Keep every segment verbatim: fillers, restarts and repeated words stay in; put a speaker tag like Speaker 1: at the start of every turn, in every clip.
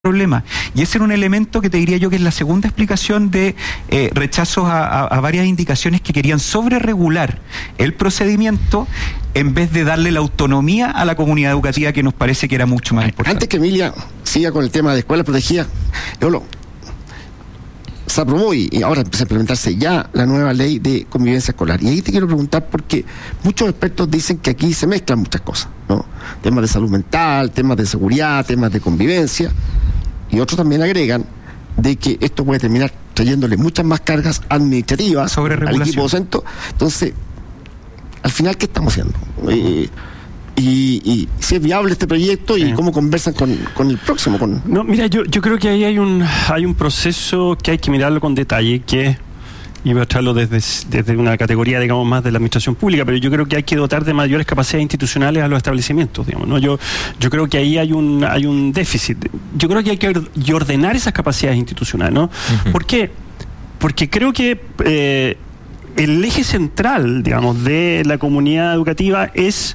Speaker 1: problema. Y ese era un elemento que te diría yo que es la segunda explicación de eh, rechazos a, a, a varias indicaciones que querían sobreregular el procedimiento en vez de darle la autonomía a la comunidad educativa, que nos parece que era mucho más importante.
Speaker 2: Antes que Emilia siga con el tema de escuelas protegidas, yo lo, se aprobó y, y ahora empieza a implementarse ya la nueva ley de convivencia escolar. Y ahí te quiero preguntar, porque muchos expertos dicen que aquí se mezclan muchas cosas, ¿no? Temas de salud mental, temas de seguridad, temas de convivencia. Y otros también agregan de que esto puede terminar trayéndole muchas más cargas administrativas al equipo docente. Entonces, al final, ¿qué estamos haciendo? Eh, y, y si es viable este proyecto y sí. cómo conversan con, con el próximo. Con...
Speaker 3: No, mira, yo, yo creo que ahí hay un, hay un proceso que hay que mirarlo con detalle, que y voy a traerlo desde, desde una categoría, digamos, más de la administración pública, pero yo creo que hay que dotar de mayores capacidades institucionales a los establecimientos, digamos, ¿no? Yo, yo creo que ahí hay un, hay un déficit. Yo creo que hay que ordenar esas capacidades institucionales, ¿no? Uh-huh. ¿Por qué? Porque creo que eh, el eje central, digamos, de la comunidad educativa es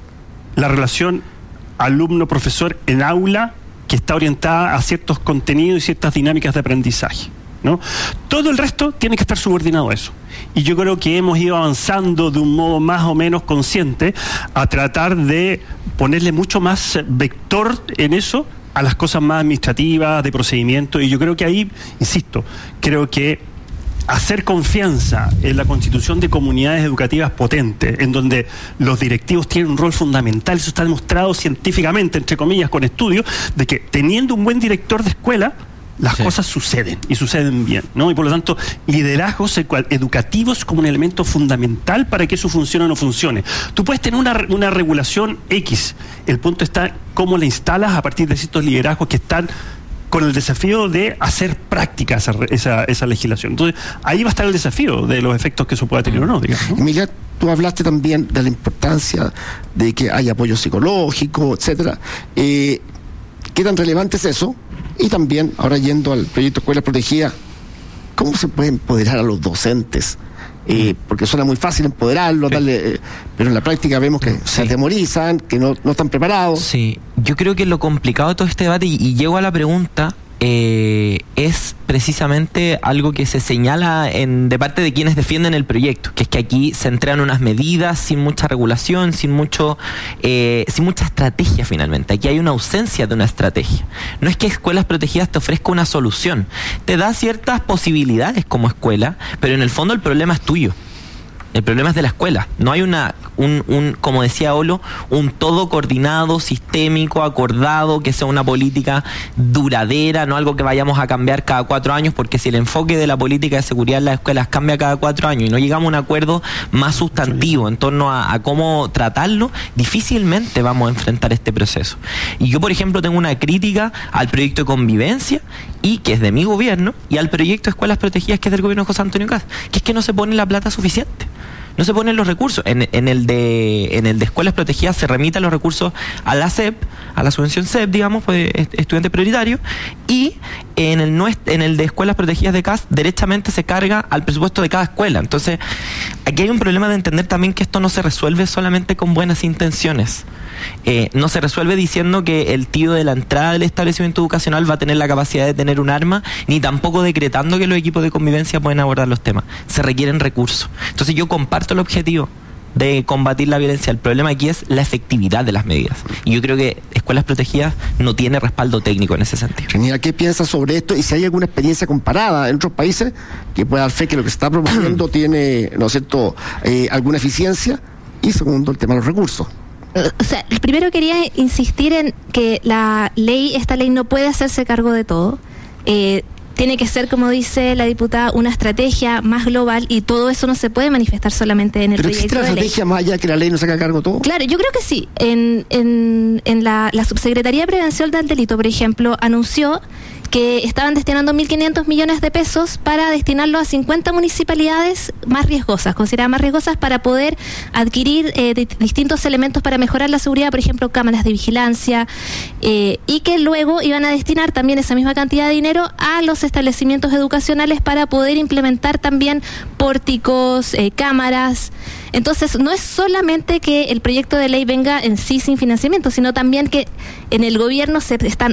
Speaker 3: la relación alumno-profesor en aula, que está orientada a ciertos contenidos y ciertas dinámicas de aprendizaje, ¿no? Todo el resto tiene que estar subordinado a eso. Y yo creo que hemos ido avanzando de un modo más o menos consciente a tratar de ponerle mucho más vector en eso a las cosas más administrativas, de procedimiento. Y yo creo que ahí, insisto, creo que hacer confianza en la constitución de comunidades educativas potentes, en donde los directivos tienen un rol fundamental, eso está demostrado científicamente, entre comillas, con estudios, de que teniendo un buen director de escuela, las sí. cosas suceden, y suceden bien, ¿no? Y por lo tanto, liderazgos educativos como un elemento fundamental para que eso funcione o no funcione. Tú puedes tener una, una regulación X, el punto está cómo la instalas a partir de ciertos liderazgos que están con el desafío de hacer práctica esa, esa, esa legislación. Entonces, ahí va a estar el desafío de los efectos que eso pueda tener o no, digamos, ¿no?
Speaker 2: Emilia, tú hablaste también de la importancia de que haya apoyo psicológico, etcétera. Eh, ¿Qué tan relevante es eso? Y también, ahora yendo al proyecto Escuelas Protegidas, ¿cómo se puede empoderar a los docentes? Eh, porque suena muy fácil empoderarlos, sí. darle, eh, pero en la práctica vemos que sí. se atemorizan, que no, no están preparados.
Speaker 4: Sí, yo creo que lo complicado de todo este debate, y, y llego a la pregunta, eh, es precisamente algo que se señala en, de parte de quienes defienden el proyecto, que es que aquí se entregan unas medidas sin mucha regulación, sin mucho, eh, sin mucha estrategia finalmente. Aquí hay una ausencia de una estrategia. No es que Escuelas Protegidas te ofrezca una solución, te da ciertas posibilidades como escuela, pero en el fondo el problema es tuyo. El problema es de la escuela. No hay una, un, un, como decía Olo, un todo coordinado, sistémico, acordado, que sea una política duradera, no algo que vayamos a cambiar cada cuatro años, porque si el enfoque de la política de seguridad en las escuelas cambia cada cuatro años y no llegamos a un acuerdo más sustantivo en torno a, a cómo tratarlo, difícilmente vamos a enfrentar este proceso. Y yo, por ejemplo, tengo una crítica al proyecto de convivencia, y que es de mi gobierno, y al proyecto de Escuelas Protegidas, que es del gobierno de José Antonio Kast, que es que no se pone la plata suficiente. No se ponen los recursos. En, en el de en el de Escuelas Protegidas se remiten los recursos a la C E P, a la subvención C E P, digamos, pues, estudiante prioritario, y en el no en el de Escuelas Protegidas de Kast derechamente se carga al presupuesto de cada escuela. Entonces, aquí hay un problema de entender también que esto no se resuelve solamente con buenas intenciones. Eh, no se resuelve diciendo que el tío de la entrada del establecimiento educacional va a tener la capacidad de tener un arma, ni tampoco decretando que los equipos de convivencia pueden abordar los temas. Se requieren recursos. Entonces yo comparto el objetivo de combatir la violencia. El problema aquí es la efectividad de las medidas. Y yo creo que Escuelas Protegidas no tiene respaldo técnico en ese sentido.
Speaker 2: Genial. ¿Qué piensas sobre esto? Y si hay alguna experiencia comparada en otros países que pueda dar fe que lo que se está proponiendo tiene, ¿no es cierto?, eh, alguna eficiencia. Y segundo, el tema de los recursos.
Speaker 5: O sea, primero quería insistir en que la ley, esta ley no puede hacerse cargo de todo. Eh, tiene que ser, como dice la diputada, una estrategia más global, y todo eso no se puede manifestar solamente en el
Speaker 2: ¿Pero
Speaker 5: proyecto de ley.
Speaker 2: ¿Existe una estrategia más allá que la ley no se haga cargo de todo?
Speaker 5: Claro, yo creo que sí. En, en, en la, la Subsecretaría de Prevención del Delito, por ejemplo, anunció que estaban destinando mil quinientos millones de pesos para destinarlo a cincuenta municipalidades más riesgosas, consideradas más riesgosas, para poder adquirir eh, de, distintos elementos para mejorar la seguridad, por ejemplo, cámaras de vigilancia, eh, y que luego iban a destinar también esa misma cantidad de dinero a los establecimientos educacionales para poder implementar también pórticos, eh, cámaras. Entonces, no es solamente que el proyecto de ley venga en sí sin financiamiento, sino también que en el gobierno se están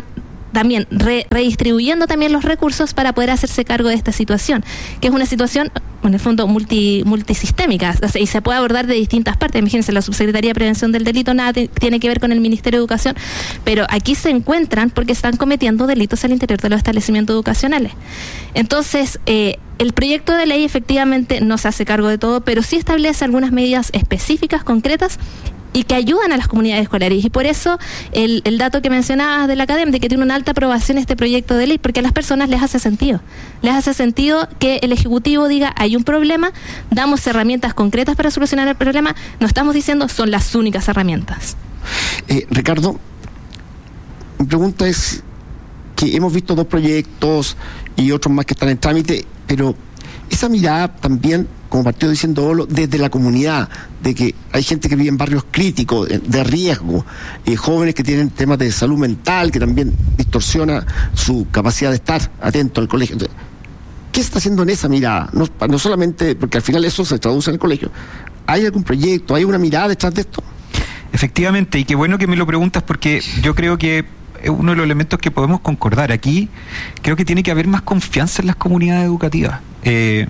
Speaker 5: también re, redistribuyendo también los recursos para poder hacerse cargo de esta situación, que es una situación en el fondo multi, multisistémica, o sea, y se puede abordar de distintas partes. Imagínense, la Subsecretaría de Prevención del Delito nada te, tiene que ver con el Ministerio de Educación, pero aquí se encuentran porque están cometiendo delitos al interior de los establecimientos educacionales. Entonces, eh, el proyecto de ley efectivamente no se hace cargo de todo, pero sí establece algunas medidas específicas, concretas, y que ayudan a las comunidades escolares. Y por eso el, el dato que mencionabas de la academia, de que tiene una alta aprobación este proyecto de ley, porque a las personas les hace sentido. Les hace sentido que el Ejecutivo diga, hay un problema, damos herramientas concretas para solucionar el problema, no estamos diciendo son las únicas herramientas.
Speaker 2: Eh, Ricardo, mi pregunta es que hemos visto dos proyectos y otros más que están en trámite, pero esa mirada también, como partido diciendo Olo, desde la comunidad, de que hay gente que vive en barrios críticos, de riesgo, eh, jóvenes que tienen temas de salud mental, que también distorsiona su capacidad de estar atento al colegio. Entonces, ¿qué se está haciendo en esa mirada? No, no solamente, porque al final eso se traduce en el colegio. ¿Hay algún proyecto, hay una mirada detrás de esto?
Speaker 1: Efectivamente, y qué bueno que me lo preguntas, porque yo creo que es uno de los elementos que podemos concordar. Aquí creo que tiene que haber más confianza en las comunidades educativas. Eh,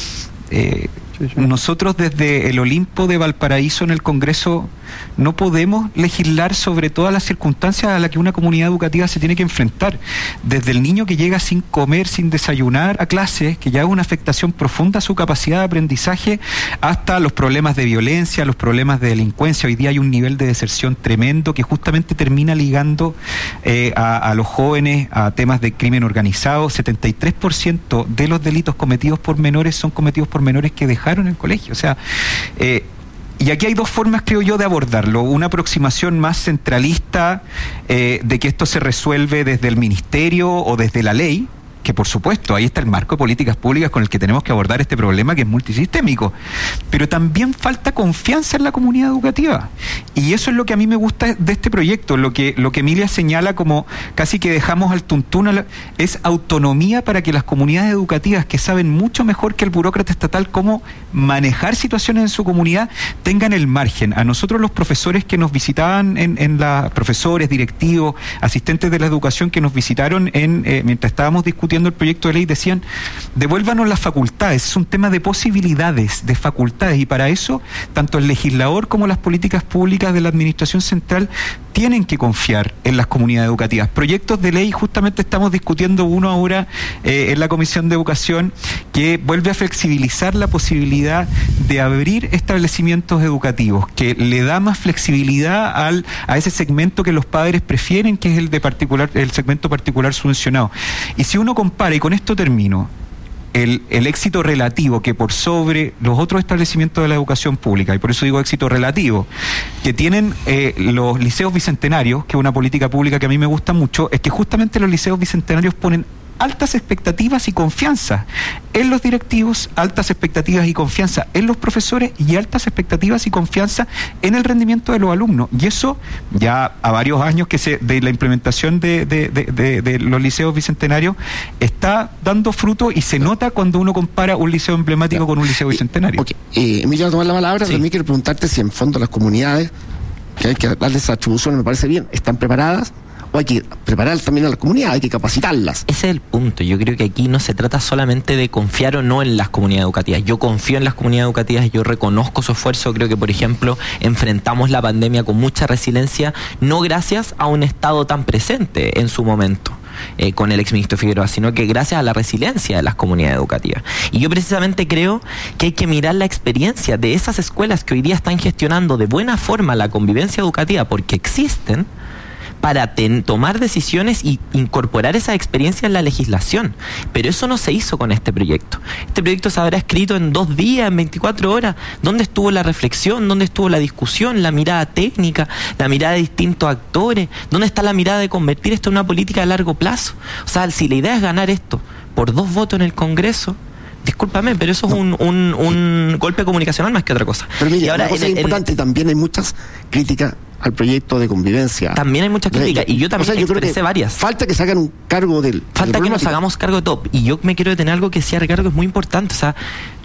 Speaker 1: eh, nosotros desde el Olimpo de Valparaíso en el Congreso no podemos legislar sobre todas las circunstancias a las que una comunidad educativa se tiene que enfrentar. Desde el niño que llega sin comer, sin desayunar a clases, que ya es una afectación profunda a su capacidad de aprendizaje, hasta los problemas de violencia, los problemas de delincuencia. Hoy día hay un nivel de deserción tremendo que justamente termina ligando eh, a, a los jóvenes a temas de crimen organizado. setenta y tres por ciento de los delitos cometidos por menores son cometidos por menores que dejaron el colegio. O sea, eh, y aquí hay dos formas, creo yo, de abordarlo. Una aproximación más centralista, eh, de que esto se resuelve desde el ministerio o desde la ley, que por supuesto, ahí está el marco de políticas públicas con el que tenemos que abordar este problema que es multisistémico. Pero también falta confianza en la comunidad educativa. Y eso es lo que a mí me gusta de este proyecto. Lo que, lo que Emilia señala como casi que dejamos al tuntún, la, es autonomía para que las comunidades educativas, que saben mucho mejor que el burócrata estatal cómo manejar situaciones en su comunidad, tengan el margen. A nosotros los profesores que nos visitaban, en, en la, profesores, directivos, asistentes de la educación que nos visitaron en eh, mientras estábamos discutiendo el proyecto de ley, decían, devuélvanos las facultades. Es un tema de posibilidades, de facultades, y para eso tanto el legislador como las políticas públicas de la administración central tienen que confiar en las comunidades educativas. Proyectos de ley, justamente estamos discutiendo uno ahora eh, en la Comisión de Educación, que vuelve a flexibilizar la posibilidad de abrir establecimientos educativos, que le da más flexibilidad al, a ese segmento que los padres prefieren, que es el de particular, el segmento particular subvencionado. Y si uno compara, y con esto termino, El, el éxito relativo que por sobre los otros establecimientos de la educación pública, y por eso digo éxito relativo, que tienen eh, los liceos bicentenarios, que es una política pública que a mí me gusta mucho, es que justamente los liceos bicentenarios ponen altas expectativas y confianza en los directivos, altas expectativas y confianza en los profesores y altas expectativas y confianza en el rendimiento de los alumnos. Y eso ya a varios años que se de la implementación de, de, de, de, de los liceos bicentenarios está dando fruto, y se nota cuando uno compara un liceo emblemático ya, con un liceo bicentenario.
Speaker 2: Ok, eh, Emilia, tomar la palabra, sí. También quiero preguntarte si en fondo las comunidades, que hay que darles esa atribución, me parece bien, ¿están preparadas? ¿O hay que preparar también a las comunidades, hay que capacitarlas?
Speaker 4: Ese es el punto. Yo creo que aquí no se trata solamente de confiar o no en las comunidades educativas. Yo confío en las comunidades educativas, yo reconozco su esfuerzo. Creo que, por ejemplo, enfrentamos la pandemia con mucha resiliencia, no gracias a un Estado tan presente en su momento, Eh, con el exministro Figueroa, sino que gracias a la resiliencia de las comunidades educativas. Y yo precisamente creo que hay que mirar la experiencia de esas escuelas que hoy día están gestionando de buena forma la convivencia educativa, porque existen, para ten, tomar decisiones y incorporar esa experiencia en la legislación. Pero eso no se hizo con este proyecto. Este proyecto se habrá escrito en dos días, en veinticuatro horas. ¿Dónde estuvo la reflexión? ¿Dónde estuvo la discusión? La mirada técnica, la mirada de distintos actores. ¿Dónde está la mirada de convertir esto en una política a largo plazo? O sea, si la idea es ganar esto por dos votos en el Congreso, discúlpame, pero eso es un, un, un golpe comunicacional más que otra cosa.
Speaker 2: Pero mira,
Speaker 4: y ahora,
Speaker 2: una cosa
Speaker 4: el,
Speaker 2: importante, el, también hay muchas críticas al proyecto de convivencia.
Speaker 4: También hay muchas críticas, y yo también, o sea, yo expresé varias.
Speaker 2: Falta que se hagan un cargo del...
Speaker 4: Falta que nos hagamos cargo de todo. Y yo me quiero detener algo que decía Ricardo, que es muy importante. O sea,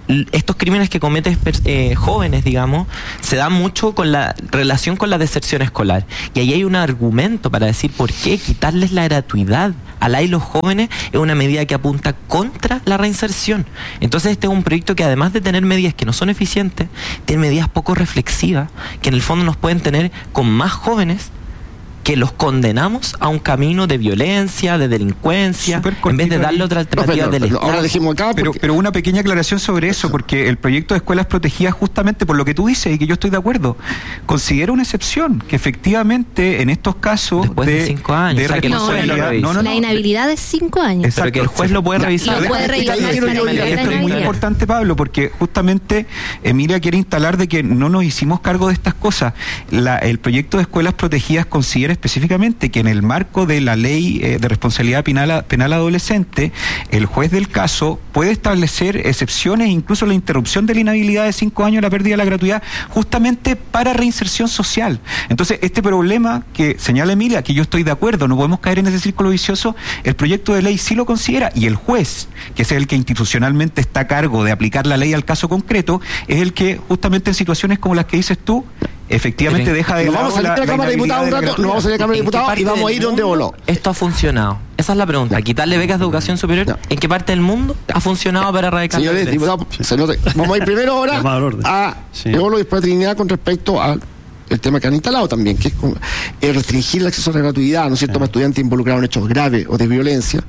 Speaker 4: estos crímenes que cometen eh, jóvenes, digamos, se dan mucho con la relación con la deserción escolar. Y ahí hay un argumento para decir por qué quitarles la gratuidad a la y los jóvenes es una medida que apunta contra la reinserción. Entonces este es un proyecto que, además de tener medidas que no son eficientes, tiene medidas poco reflexivas, que en el fondo nos pueden tener con más jóvenes que los condenamos a un camino de violencia, de delincuencia, en vez de darle otra alternativa
Speaker 2: no,
Speaker 4: del Estado.
Speaker 2: Ahora dejemos acá
Speaker 1: pero, pero una pequeña aclaración sobre eso, porque el proyecto de escuelas protegidas, justamente por lo que tú dices y que yo estoy de acuerdo, considera una excepción, que efectivamente en estos casos
Speaker 4: después de, de cinco años,
Speaker 1: de
Speaker 4: o sea, que no,
Speaker 1: responsabilidad,
Speaker 5: no, no, no, la inhabilidad es cinco años.
Speaker 1: Exacto,
Speaker 4: pero que el juez lo puede revisar.
Speaker 5: Lo puede revisar.
Speaker 1: Esto es muy importante, Pablo, porque justamente Emilia quiere instalar de que no nos hicimos cargo de estas cosas. La, el proyecto de escuelas protegidas considera específicamente que en el marco de la ley eh, de responsabilidad penal, penal adolescente, el juez del caso puede establecer excepciones, incluso la interrupción de la inhabilidad de cinco años, la pérdida de la gratuidad, justamente para reinserción social. Entonces, este problema que señala Emilia, que yo estoy de acuerdo, no podemos caer en ese círculo vicioso, el proyecto de ley sí lo considera, y el juez, que es el que institucionalmente está a cargo de aplicar la ley al caso concreto, es el que justamente en situaciones como las que dices tú, efectivamente deja de
Speaker 2: nos vamos a salir de la Cámara de Diputados un rato, nos vamos a salir de la Cámara de Diputados y vamos a ir donde voló.
Speaker 4: Esto ha funcionado. Esa es la pregunta.
Speaker 2: No.
Speaker 4: Quitarle becas de educación superior,
Speaker 2: No.
Speaker 4: ¿en qué parte del mundo ha funcionado para erradicar?
Speaker 2: Señores diputados, se nota- vamos a ir primero ahora a
Speaker 3: Sí.
Speaker 2: Eolo y después a Trinidad con respecto al el tema que han instalado también, que es con- eh, restringir el acceso a la gratuidad, ¿no es cierto?, para estudiantes involucrados en hechos graves o de violencia.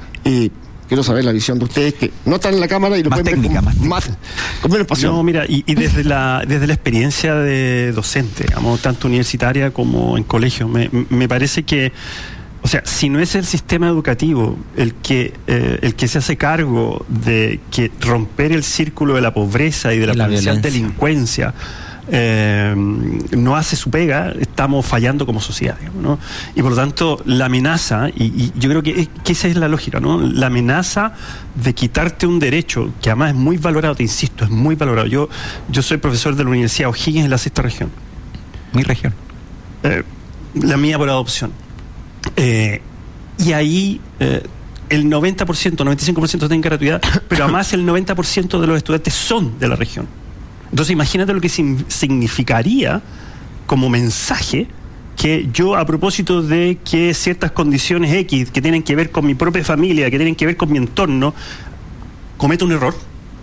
Speaker 2: Y quiero saber la visión de ustedes, que no están en la Cámara y lo
Speaker 1: Más
Speaker 2: pueden
Speaker 1: técnica,
Speaker 2: ver con,
Speaker 1: más
Speaker 2: más, con menos pasión.
Speaker 3: No, mira, y, y desde la desde la experiencia de docente, digamos, tanto universitaria como en colegio, me, me parece que, o sea, si no es el sistema educativo el que eh, el que se hace cargo de que romper el círculo de la pobreza y de la,
Speaker 4: la
Speaker 3: potencial
Speaker 4: violencia.
Speaker 3: delincuencia eh, no hace su pega, estamos fallando como sociedad, digamos, ¿no? Y por lo tanto, la amenaza, y, y yo creo que, que esa es la lógica, ¿no? La amenaza de quitarte un derecho, que además es muy valorado, te insisto, es muy valorado. Yo, yo soy profesor de la Universidad O'Higgins en la sexta región.
Speaker 1: Mi región.
Speaker 3: Eh, la mía por adopción. Eh, y ahí eh, el noventa por ciento, noventa y cinco por ciento tienen gratuidad, pero además el noventa por ciento de los estudiantes son de la región. Entonces imagínate lo que sin- significaría como mensaje que yo, a propósito de que ciertas condiciones X que tienen que ver con mi propia familia, que tienen que ver con mi entorno, cometo un error,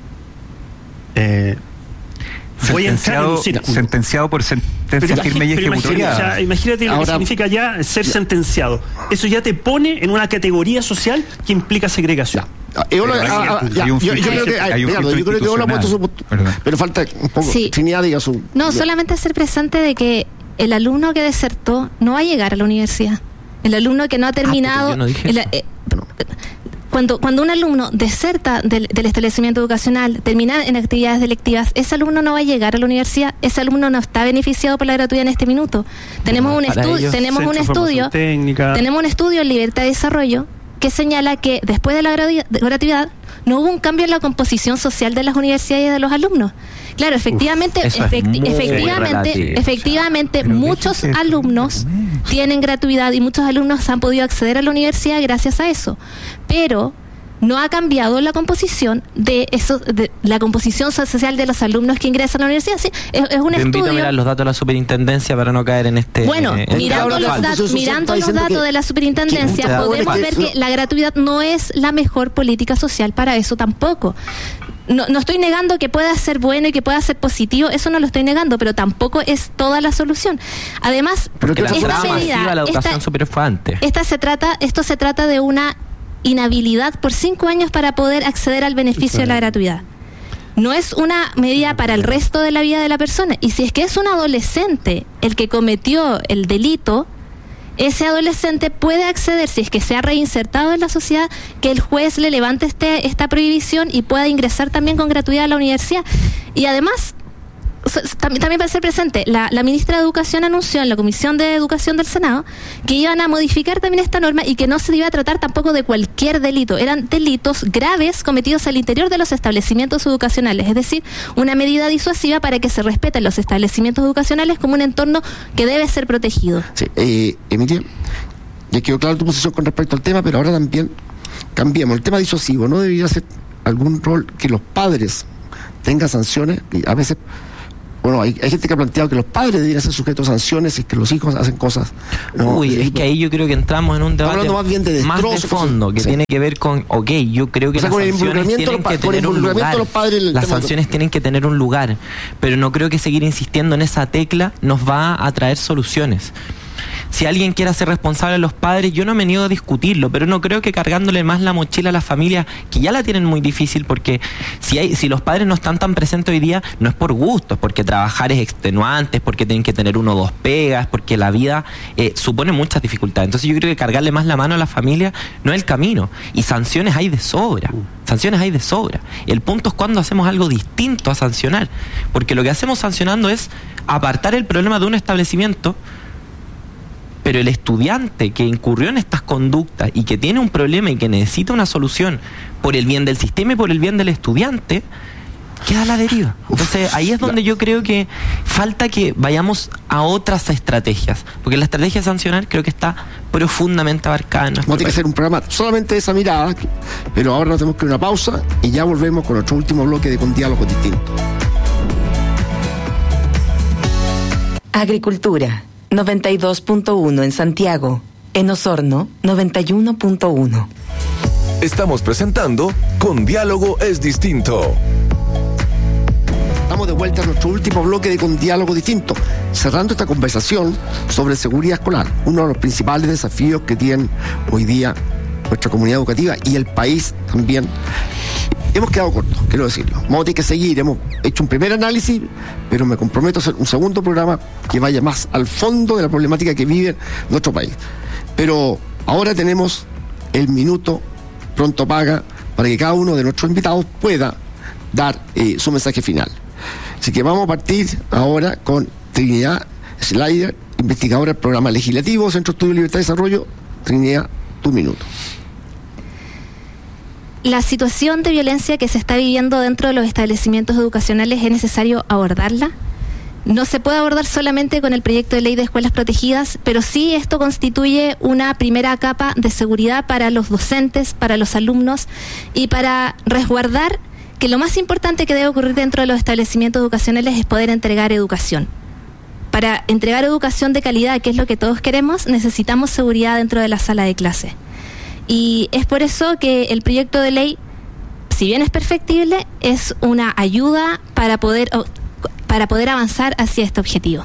Speaker 3: eh, voy a entrar en un
Speaker 1: Sentenciado,
Speaker 3: círculo.
Speaker 1: sentenciado por sentencia firme y
Speaker 3: Pero imagínate,
Speaker 1: ejecutoria.
Speaker 3: o sea, imagínate lo que
Speaker 2: Ahora-
Speaker 3: significa ya ser sentenciado. Eso ya te pone en una categoría social que implica segregación.
Speaker 2: Ah, Eolo,
Speaker 1: Pero
Speaker 2: ah,
Speaker 1: hay-
Speaker 2: ah, ya,
Speaker 1: hay un
Speaker 2: yo, yo
Speaker 1: filtro-
Speaker 2: creo que,
Speaker 1: hay
Speaker 2: ay,
Speaker 1: un
Speaker 2: Ricardo,
Speaker 1: filtro
Speaker 2: yo creo que Eolo ha puesto su punto,
Speaker 1: Perdón.
Speaker 2: pero falta un poco.
Speaker 5: Sí.
Speaker 2: Trinidad diga su.
Speaker 5: No, solamente hacer presente de que el alumno que desertó no va a llegar a la universidad. El alumno que no ha terminado...
Speaker 4: pero yo no dije
Speaker 5: el-
Speaker 4: eso.
Speaker 5: eh, cuando, cuando un alumno deserta del, del establecimiento educacional, termina en actividades delictivas, ese alumno no va a llegar a la universidad, ese alumno no está beneficiado por la gratuidad en este minuto. Tenemos
Speaker 4: No,
Speaker 5: un
Speaker 4: para
Speaker 5: estudio,
Speaker 4: ellos,
Speaker 5: tenemos un
Speaker 3: Centro de
Speaker 5: estudio,
Speaker 3: Formación Técnica.
Speaker 5: tenemos un estudio en Libertad de Desarrollo que señala que después de la gradu- de gratuidad no hubo un cambio en la composición social de las universidades y de los alumnos. Claro, efectivamente,
Speaker 4: eso es
Speaker 5: efecti-
Speaker 4: muy
Speaker 5: efectivamente,
Speaker 4: relativo.
Speaker 5: efectivamente,
Speaker 1: Pero
Speaker 5: muchos
Speaker 1: déjense de
Speaker 5: alumnos
Speaker 1: argumentos.
Speaker 5: tienen gratuidad y muchos alumnos han podido acceder a la universidad gracias a eso. Pero no ha cambiado la composición de eso, de la composición social de los alumnos que ingresan a la universidad. Sí, es, es un
Speaker 4: Te invito a
Speaker 5: estudio.
Speaker 4: mirar los datos de la superintendencia para no caer en este...
Speaker 5: Bueno,
Speaker 4: eh, en
Speaker 5: mirando
Speaker 2: ahora
Speaker 5: los,
Speaker 2: la
Speaker 5: dat-
Speaker 2: Constitución
Speaker 5: mirando
Speaker 2: está
Speaker 5: los
Speaker 2: diciendo
Speaker 5: datos
Speaker 2: que-
Speaker 5: de la superintendencia,
Speaker 2: que-
Speaker 5: podemos
Speaker 2: que-
Speaker 5: ver
Speaker 2: que-
Speaker 5: que la gratuidad no es la mejor política social para eso tampoco. No, no estoy negando que pueda ser bueno y que pueda ser positivo, eso no lo estoy negando, pero tampoco es toda la solución. Además,
Speaker 2: Pero
Speaker 4: que la
Speaker 5: esta
Speaker 4: entrada
Speaker 5: medida,
Speaker 4: masiva a la educación
Speaker 5: esta-
Speaker 4: superior fue antes.
Speaker 5: esta se trata, esto se trata de una inhabilidad por cinco años para poder acceder al beneficio de la gratuidad. No es una medida para el resto de la vida de la persona. Y si es que es un adolescente el que cometió el delito, ese adolescente puede acceder, si es que se ha reinsertado en la sociedad, que el juez le levante este, esta prohibición y pueda ingresar también con gratuidad a la universidad. Y además, so- también, también para ser presente, la, la ministra de Educación anunció en la Comisión de Educación del Senado que iban a modificar también esta norma y que no se iba a tratar tampoco de cualquier delito. Eran delitos graves cometidos al interior de los establecimientos educacionales, es decir, una medida disuasiva para que se respeten los establecimientos educacionales como un entorno que debe ser protegido.
Speaker 2: Sí, eh, Emilia, ya quedó clara tu posición con respecto al tema, pero ahora también cambiemos. El tema disuasivo, ¿no debería ser algún rol que los padres tenga sanciones, y a veces, bueno, hay, hay gente que ha planteado que los padres deberían ser sujetos a sanciones y que los hijos hacen cosas. ¿no?
Speaker 4: Uy, es que ahí yo creo que entramos en un debate
Speaker 2: hablando más bien de
Speaker 4: más de
Speaker 2: destrozos,
Speaker 4: fondo, que
Speaker 2: sí.
Speaker 4: tiene que ver con, ok, yo creo que
Speaker 2: O sea,
Speaker 4: las
Speaker 2: con el
Speaker 4: sanciones
Speaker 2: involucramiento
Speaker 4: tienen
Speaker 2: de los
Speaker 4: que
Speaker 2: pa- con el
Speaker 4: tener un
Speaker 2: involucramiento
Speaker 4: lugar.
Speaker 2: de los padres en el
Speaker 4: Las
Speaker 2: tema de-
Speaker 4: sanciones tienen que tener un lugar, pero no creo que seguir insistiendo en esa tecla nos va a traer soluciones. Si alguien quiere hacer responsable a los padres, yo no me niego a discutirlo, pero no creo que cargándole más la mochila a las familias, que ya la tienen muy difícil, porque si hay, si los padres no están tan presentes hoy día, no es por gusto, es porque trabajar es extenuante, es porque tienen que tener uno o dos pegas, porque la vida eh, supone muchas dificultades. Entonces yo creo que cargarle más la mano a la familia no es el camino. Y sanciones hay de sobra. Sanciones hay de sobra. El punto es cuando hacemos algo distinto a sancionar, porque lo que hacemos sancionando es apartar el problema de un establecimiento, pero el estudiante que incurrió en estas conductas y que tiene un problema y que necesita una solución por el bien del sistema y por el bien del estudiante, queda a la deriva. Entonces ahí es donde yo creo que falta que vayamos a otras estrategias, porque la estrategia de sancionar creo que está profundamente abarcada en nuestro
Speaker 2: Vamos a tener que hacer un programa solamente de esa mirada, pero ahora nos tenemos que ir a una pausa y ya volvemos con nuestro último bloque de Con Diálogo Distinto.
Speaker 6: Agricultura, noventa y dos punto uno en Santiago. En Osorno, noventa y uno punto uno.
Speaker 7: Estamos presentando Con Diálogo es Distinto.
Speaker 2: Estamos de vuelta a nuestro último bloque de Con Diálogo Distinto, cerrando esta conversación sobre seguridad escolar, uno de los principales desafíos que tiene hoy día nuestra comunidad educativa y el país también. Hemos quedado cortos, quiero decirlo. Vamos a tener que seguir, hemos hecho un primer análisis, pero me comprometo a hacer un segundo programa que vaya más al fondo de la problemática que vive nuestro país. Pero ahora tenemos el minuto pronto paga para que cada uno de nuestros invitados pueda dar eh, su mensaje final. Así que vamos a partir ahora con Trinidad Slider, investigadora del programa legislativo, Centro de Estudio de Libertad y Desarrollo. Trinidad, tu minuto.
Speaker 5: La situación de violencia que se está viviendo dentro de los establecimientos educacionales es necesario abordarla. No se puede abordar solamente con el proyecto de ley de escuelas protegidas, pero sí esto constituye una primera capa de seguridad para los docentes, para los alumnos y para resguardar que lo más importante que debe ocurrir dentro de los establecimientos educacionales es poder entregar educación. Para entregar educación de calidad, que es lo que todos queremos, necesitamos seguridad dentro de la sala de clase. Y es por eso que el proyecto de ley, si bien es perfectible, es una ayuda para poder, para poder avanzar hacia este objetivo.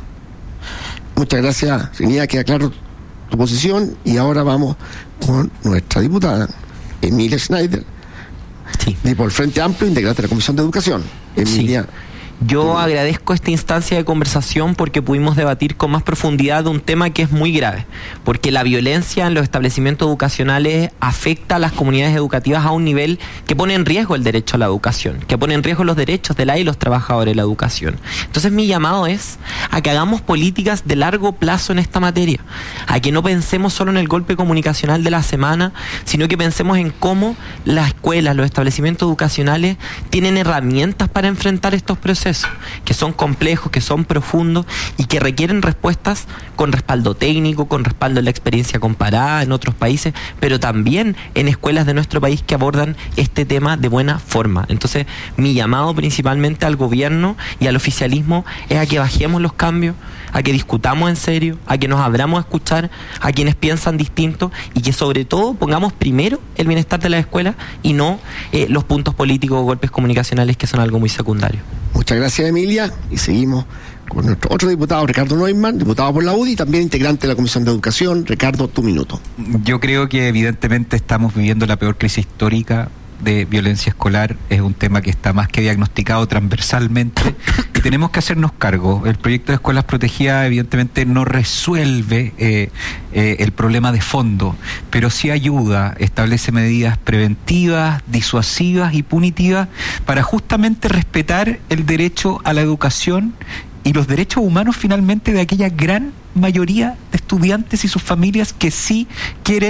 Speaker 2: Muchas gracias, Trinidad, queda claro tu posición y ahora vamos con nuestra diputada, Emilia Schneider,
Speaker 4: Sí.
Speaker 2: de por el Frente Amplio, integrante de la Comisión de Educación. Emilia.
Speaker 4: Sí. Yo agradezco esta instancia de conversación porque pudimos debatir con más profundidad de un tema que es muy grave, porque la violencia en los establecimientos educacionales afecta a las comunidades educativas a un nivel que pone en riesgo el derecho a la educación, que pone en riesgo los derechos de la y los trabajadores de la educación. Entonces mi llamado es a que hagamos políticas de largo plazo en esta materia, a que no pensemos solo en el golpe comunicacional de la semana, sino que pensemos en cómo las escuelas, los establecimientos educacionales tienen herramientas para enfrentar estos procesos, que son complejos, que son profundos y que requieren respuestas con respaldo técnico, con respaldo en la experiencia comparada en otros países, pero también en escuelas de nuestro país que abordan este tema de buena forma. Entonces, mi llamado principalmente al gobierno y al oficialismo es a que bajemos los cambios, a que discutamos en serio, a que nos abramos a escuchar a quienes piensan distinto y que sobre todo pongamos primero el bienestar de la escuela y no eh, los puntos políticos o golpes comunicacionales que son algo muy secundario.
Speaker 2: Muchas gracias, Emilia, y seguimos con nuestro otro diputado, Ricardo Neumann, diputado por la U D I y también integrante de la Comisión de Educación. Ricardo, tu minuto.
Speaker 1: Yo creo que evidentemente estamos viviendo la peor crisis histórica de violencia escolar. Es un tema que está más que diagnosticado transversalmente y tenemos que hacernos cargo. El proyecto de escuelas protegidas evidentemente no resuelve eh, eh, el problema de fondo, pero sí ayuda, establece medidas preventivas, disuasivas y punitivas para justamente respetar el derecho a la educación y los derechos humanos finalmente de aquella gran mayoría de estudiantes y sus familias que sí quieren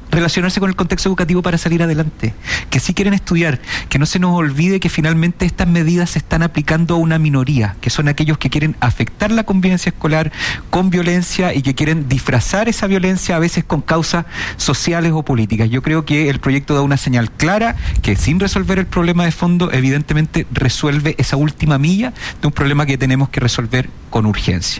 Speaker 1: relacionarse con el contexto educativo para salir adelante, que sí quieren estudiar, que no se nos olvide que finalmente estas medidas se están aplicando a una minoría, que son aquellos que quieren afectar la convivencia escolar con violencia y que quieren disfrazar esa violencia a veces con causas sociales o políticas. Yo creo que el proyecto da una señal clara que sin resolver el problema de fondo, evidentemente resuelve esa última milla de un problema que tenemos que resolver con urgencia.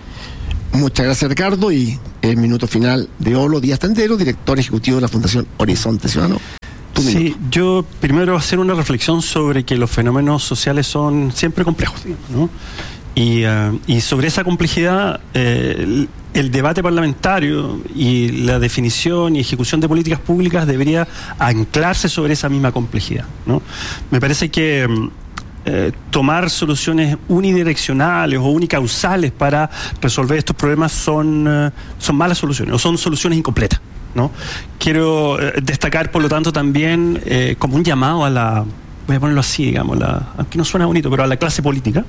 Speaker 2: Muchas gracias, Ricardo, y el minuto final de Olo Díaz Tendero, director ejecutivo de la Fundación Horizonte Ciudadano. Tu
Speaker 3: Sí,
Speaker 2: minuto.
Speaker 3: yo primero hacer una reflexión sobre que los fenómenos sociales son siempre complejos, digamos, ¿no? Y, uh, y sobre esa complejidad, eh, el, el debate parlamentario y la definición y ejecución de políticas públicas debería anclarse sobre esa misma complejidad, ¿no? Me parece que Eh, tomar soluciones unidireccionales o unicausales para resolver estos problemas son, eh, son malas soluciones o son soluciones incompletas, ¿no? Quiero eh, destacar, por lo tanto, también eh, como un llamado a la, voy a ponerlo así, digamos, la, aunque no suena bonito, pero a la clase política,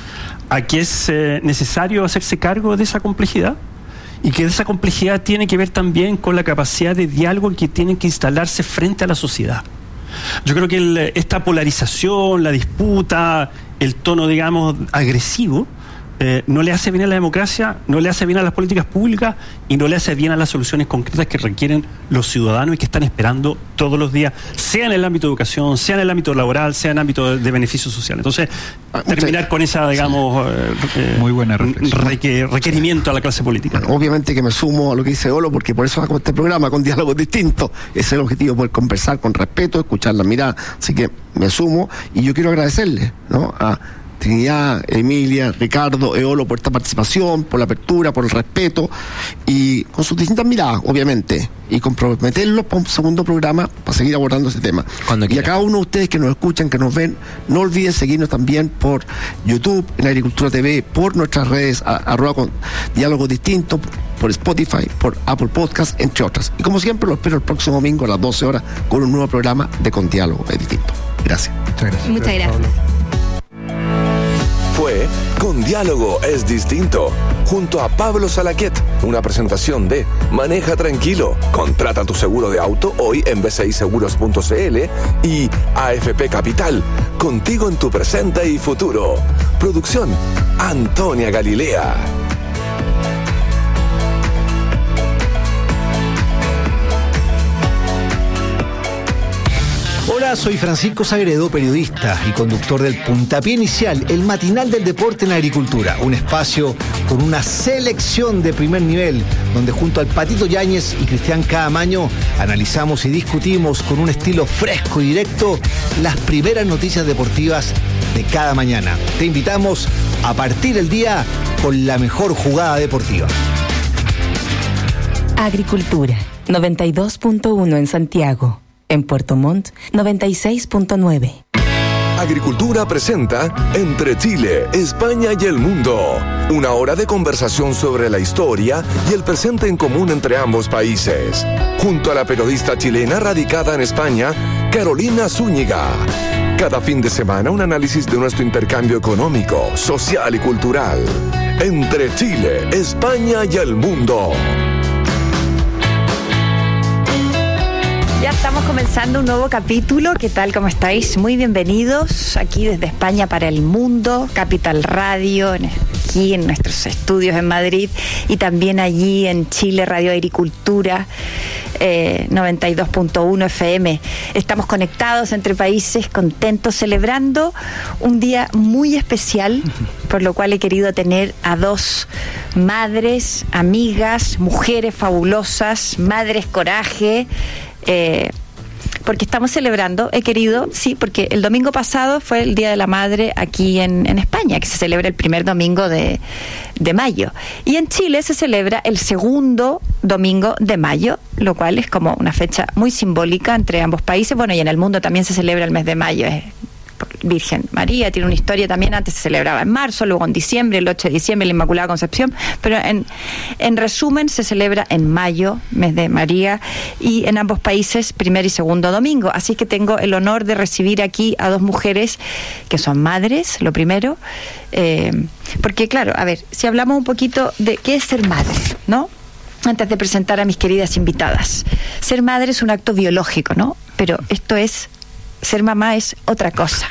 Speaker 3: a que es eh, necesario hacerse cargo de esa complejidad y que esa complejidad tiene que ver también con la capacidad de diálogo que tiene que instalarse frente a la sociedad. Yo creo que el, esta polarización, la disputa, el tono, digamos, agresivo, eh, no le hace bien a la democracia, no le hace bien a las políticas públicas y no le hace bien a las soluciones concretas que requieren los ciudadanos y que están esperando todos los días, sea en el ámbito de educación, sea en el ámbito laboral, sea en el ámbito de, de beneficio social. Entonces,
Speaker 2: Ah,
Speaker 3: terminar con esa, digamos, eh,
Speaker 1: Muy buena reflexión.
Speaker 3: reque- requerimiento a la clase política.
Speaker 2: Bueno, obviamente que me sumo a lo que dice Olo, porque por eso hago este programa con diálogos distintos. Ese es el objetivo, poder conversar con respeto, escuchar la mirada. Así que me sumo y yo quiero agradecerle, ¿no?, a Trinidad, Emilia, Ricardo, Eolo por esta participación, por la apertura, por el respeto y con sus distintas miradas, obviamente, y comprometerlos para un segundo programa para seguir abordando ese tema.
Speaker 4: Cuando
Speaker 2: y a
Speaker 4: quiera.
Speaker 2: cada uno de ustedes que nos escuchan, que nos ven, no olviden seguirnos también por YouTube, en Agricultura T V, por nuestras redes, a, arroba con diálogos distintos, por Spotify, por Apple Podcast, entre otras. Y como siempre, lo espero el próximo domingo a las doce horas con un nuevo programa de Con Diálogo es Distinto. Gracias.
Speaker 1: Muchas gracias.
Speaker 5: Muchas gracias.
Speaker 7: Fue Con Diálogo es Distinto, junto a Pablo Salaquet, una presentación de Maneja Tranquilo, contrata tu seguro de auto hoy en b c i seguros punto c l y A F P Capital, contigo en tu presente y futuro. Producción, Antonia Galilea.
Speaker 8: Hola, soy Francisco Sagredo, periodista y conductor del Puntapié Inicial, el matinal del deporte en la agricultura. Un espacio con una selección de primer nivel, donde junto al Patito Yáñez y Cristian Caamaño analizamos y discutimos con un estilo fresco y directo las primeras noticias deportivas de cada mañana. Te invitamos a partir el día con la mejor jugada deportiva.
Speaker 6: Agricultura, noventa y dos punto uno en Santiago. En Puerto Montt, noventa y seis punto nueve.
Speaker 7: Agricultura presenta Entre Chile, España y el Mundo. Una hora de conversación sobre la historia y el presente en común entre ambos países. Junto a la periodista chilena radicada en España, Carolina Zúñiga. Cada fin de semana un análisis de nuestro intercambio económico, social y cultural. Entre Chile, España y el Mundo.
Speaker 9: Ya estamos comenzando un nuevo capítulo. ¿Qué tal? ¿Cómo estáis? Muy bienvenidos aquí desde España para el mundo, Capital Radio, aquí en nuestros estudios en Madrid y también allí en Chile, Radio Agricultura, eh, noventa y dos punto uno F M. Estamos conectados entre países, contentos, celebrando un día muy especial, por lo cual he querido tener a dos madres, amigas, mujeres fabulosas, madres coraje. Eh, porque estamos celebrando, he querido, sí, porque el domingo pasado fue el Día de la Madre aquí en, en España, que se celebra el primer domingo de, de mayo. Y en Chile se celebra el segundo domingo de mayo, lo cual es como una fecha muy simbólica entre ambos países. Bueno, y en el mundo también se celebra el mes de mayo, es Virgen María, tiene una historia también. Antes se celebraba en marzo, luego en diciembre, el ocho de diciembre, la Inmaculada Concepción, pero en, en resumen se celebra en mayo, mes de María, y en ambos países primer y segundo domingo. Así que tengo el honor de recibir aquí a dos mujeres que son madres, lo primero, eh, porque claro, a ver, si hablamos un poquito de qué es ser madre, ¿no? antes de presentar a mis queridas invitadas. Ser madre es un acto biológico, ¿no? Pero esto es, ser mamá es otra cosa.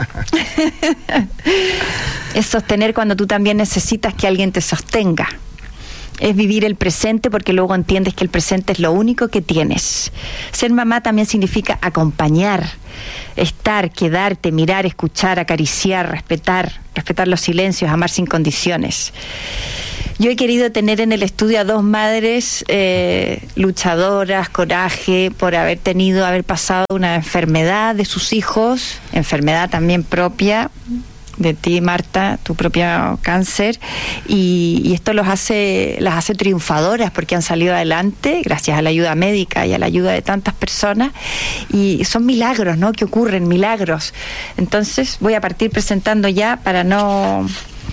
Speaker 9: Es sostener cuando tú también necesitas que alguien te sostenga. Es vivir el presente porque luego entiendes que el presente es lo único que tienes. Ser mamá también significa acompañar, estar, quedarte, mirar, escuchar, acariciar, respetar, respetar los silencios, amar sin condiciones. Yo he querido tener en el estudio a dos madres eh, luchadoras, coraje, por haber tenido, haber pasado una enfermedad de sus hijos, enfermedad también propia de ti, Marta, tu propio cáncer, y, y esto los hace, las hace triunfadoras porque han salido adelante gracias a la ayuda médica y a la ayuda de tantas personas, y son milagros, ¿no?, que ocurren, milagros. Entonces voy a partir presentando ya, para no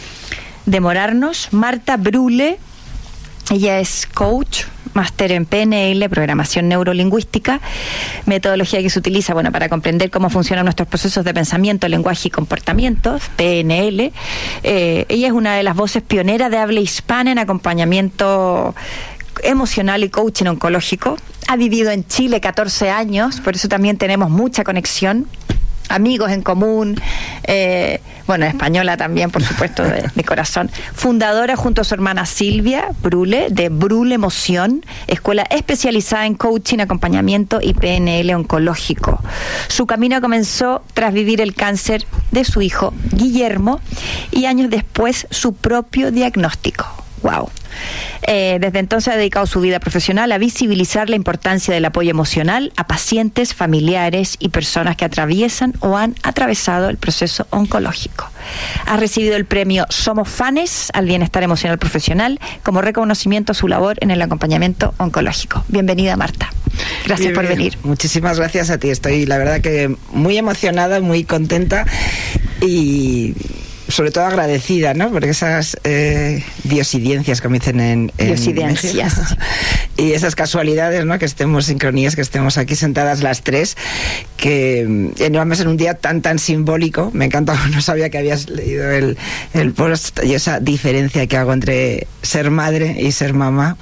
Speaker 9: demorarnos, Marta Brule. Ella es coach, máster en P N L, programación neurolingüística, metodología que se utiliza, bueno, para comprender cómo funcionan nuestros procesos de pensamiento, lenguaje y comportamientos, P N L. Eh, ella es una de las voces pioneras de habla hispana en acompañamiento emocional y coaching oncológico. Ha vivido en Chile catorce años, por eso también tenemos mucha conexión, amigos en común, eh, bueno, española también, por supuesto, de, de corazón. Fundadora junto a su hermana Silvia Brule, de Brule Emoción, escuela especializada en coaching, acompañamiento y P N L oncológico. Su camino comenzó tras vivir el cáncer de su hijo Guillermo y años después su propio diagnóstico. Wow. Eh, desde entonces ha dedicado su vida profesional a visibilizar la importancia del apoyo emocional a pacientes, familiares y personas que atraviesan o han atravesado el proceso oncológico. Ha recibido el premio Somos Fanes al Bienestar Emocional Profesional como reconocimiento a su labor en el acompañamiento oncológico. Bienvenida, Marta. Gracias bien, por
Speaker 10: bien.
Speaker 9: venir.
Speaker 10: Muchísimas gracias a ti. Estoy, la verdad, que muy emocionada, muy contenta y sobre todo agradecida, ¿no? Porque esas eh, diosidencias, como dicen en, en
Speaker 9: diosidencias
Speaker 10: México, y esas casualidades, ¿no? Que estemos sincronías, que estemos aquí sentadas las tres, que además en un día tan tan simbólico. Me encanta, no sabía que habías leído el, el post y esa diferencia que hago entre ser madre y ser mamá.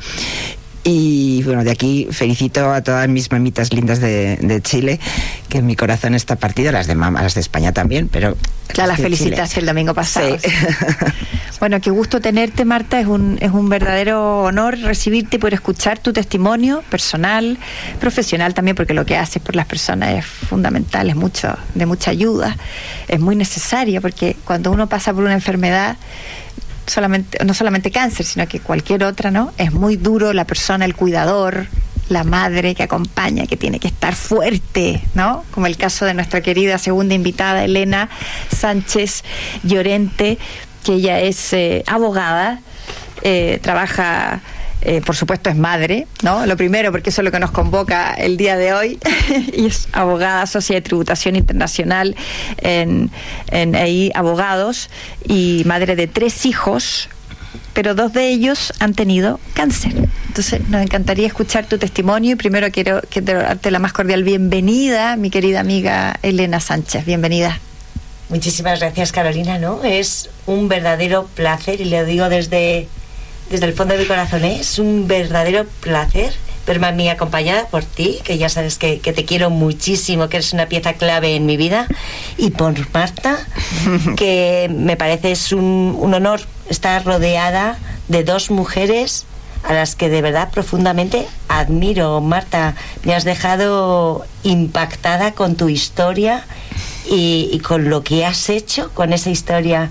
Speaker 10: Y bueno, de aquí felicito a todas mis mamitas lindas de, de Chile, que en mi corazón está partida, las de mama, las de España también, pero
Speaker 9: ya las felicitaste el domingo pasado.
Speaker 10: Sí.
Speaker 9: Bueno, qué gusto tenerte, Marta. Es un, es un verdadero honor recibirte y poder escuchar tu testimonio personal, profesional también, porque lo que haces por las personas es fundamental, es mucho, de mucha ayuda, es muy necesario, porque cuando uno pasa por una enfermedad, solamente, no solamente cáncer, sino que cualquier otra, ¿no? Es muy duro la persona, el cuidador, la madre que acompaña, que tiene que estar fuerte, ¿no? Como el caso de nuestra querida segunda invitada, Elena Sánchez Llorente, que ella es eh, abogada, eh, trabaja, eh, por supuesto es madre, ¿no? Lo primero, porque eso es lo que nos convoca el día de hoy, y es abogada, socia de tributación internacional en, en A I Abogados, y madre de tres hijos, pero dos de ellos han tenido cáncer. Entonces nos encantaría escuchar tu testimonio, y primero quiero que te darte la más cordial bienvenida, mi querida amiga Elena Sánchez. Bienvenida.
Speaker 11: Muchísimas gracias, Carolina, ¿no? Es un verdadero placer, y lo digo desde, desde el fondo de mi corazón, ¿eh? Es un verdadero placer verme a mí acompañada por ti, que ya sabes que, que te quiero muchísimo, que eres una pieza clave en mi vida, y por Marta, que me parece es un, un honor estar rodeada de dos mujeres a las que de verdad profundamente admiro. Marta, me has dejado impactada con tu historia y, y con lo que has hecho con esa historia,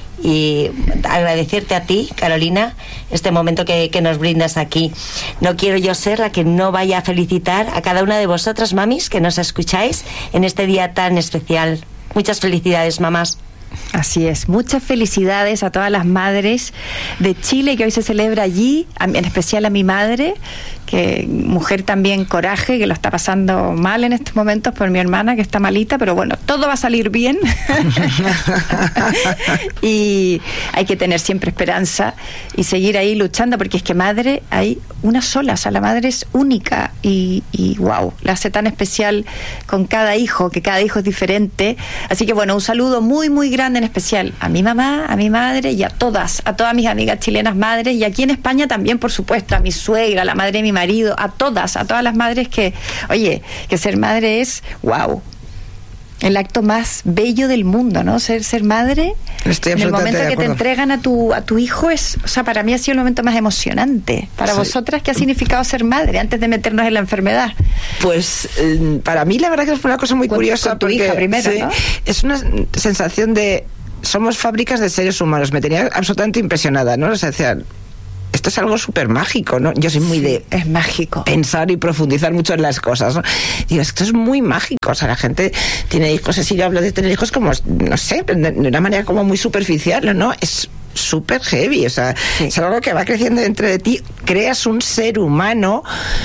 Speaker 11: y agradecerte a ti, Carolina, este momento que, que nos brindas aquí. No quiero yo ser la que no vaya a felicitar a cada una de vosotras, mamis, que nos escucháis en este día tan especial. Muchas felicidades, mamás.
Speaker 9: Así es, muchas felicidades a todas las madres de Chile, que hoy se celebra allí, en especial a mi madre, que mujer también coraje, que lo está pasando mal en estos momentos por mi hermana, que está malita, pero bueno, todo va a salir bien. Y hay que tener siempre esperanza y seguir ahí luchando, porque es que madre hay una sola, o sea, la madre es única y, y wow, la hace tan especial con cada hijo, que cada hijo es diferente. Así que bueno, un saludo muy, muy grande en especial a mi mamá, a mi madre y a todas, a todas mis amigas chilenas madres, y aquí en España también, por supuesto, a mi suegra, a la madre de mi marido, a todas, a todas las madres que, oye, que ser madre es, wow, el acto más bello del mundo, ¿no? Ser ser madre,
Speaker 10: Estoy
Speaker 9: en el momento
Speaker 10: absolutamente de
Speaker 9: que te
Speaker 10: acuerdo.
Speaker 9: entregan a tu a tu hijo, es, o sea, para mí ha sido el momento más emocionante. Para
Speaker 10: Sí.
Speaker 9: vosotras, ¿qué ha significado ser madre antes de meternos en la enfermedad?
Speaker 10: Pues eh, para mí la verdad que es una cosa muy
Speaker 9: Con-
Speaker 10: curiosa.
Speaker 9: con tu
Speaker 10: porque,
Speaker 9: hija primero,
Speaker 10: sí,
Speaker 9: ¿no?
Speaker 10: es una sensación de somos fábricas de seres humanos. Me tenía absolutamente impresionada, ¿no? O sea, decía, esto es algo súper mágico, ¿no? Yo soy muy de
Speaker 9: Es mágico.
Speaker 10: pensar y profundizar mucho en las cosas, ¿no? Digo, esto es muy mágico, o sea, la gente tiene hijos, así yo hablo de tener hijos como, no sé, de, de una manera como muy superficial, ¿no? Es súper heavy, o sea,
Speaker 9: Sí.
Speaker 10: es algo que va creciendo dentro de ti, creas un ser humano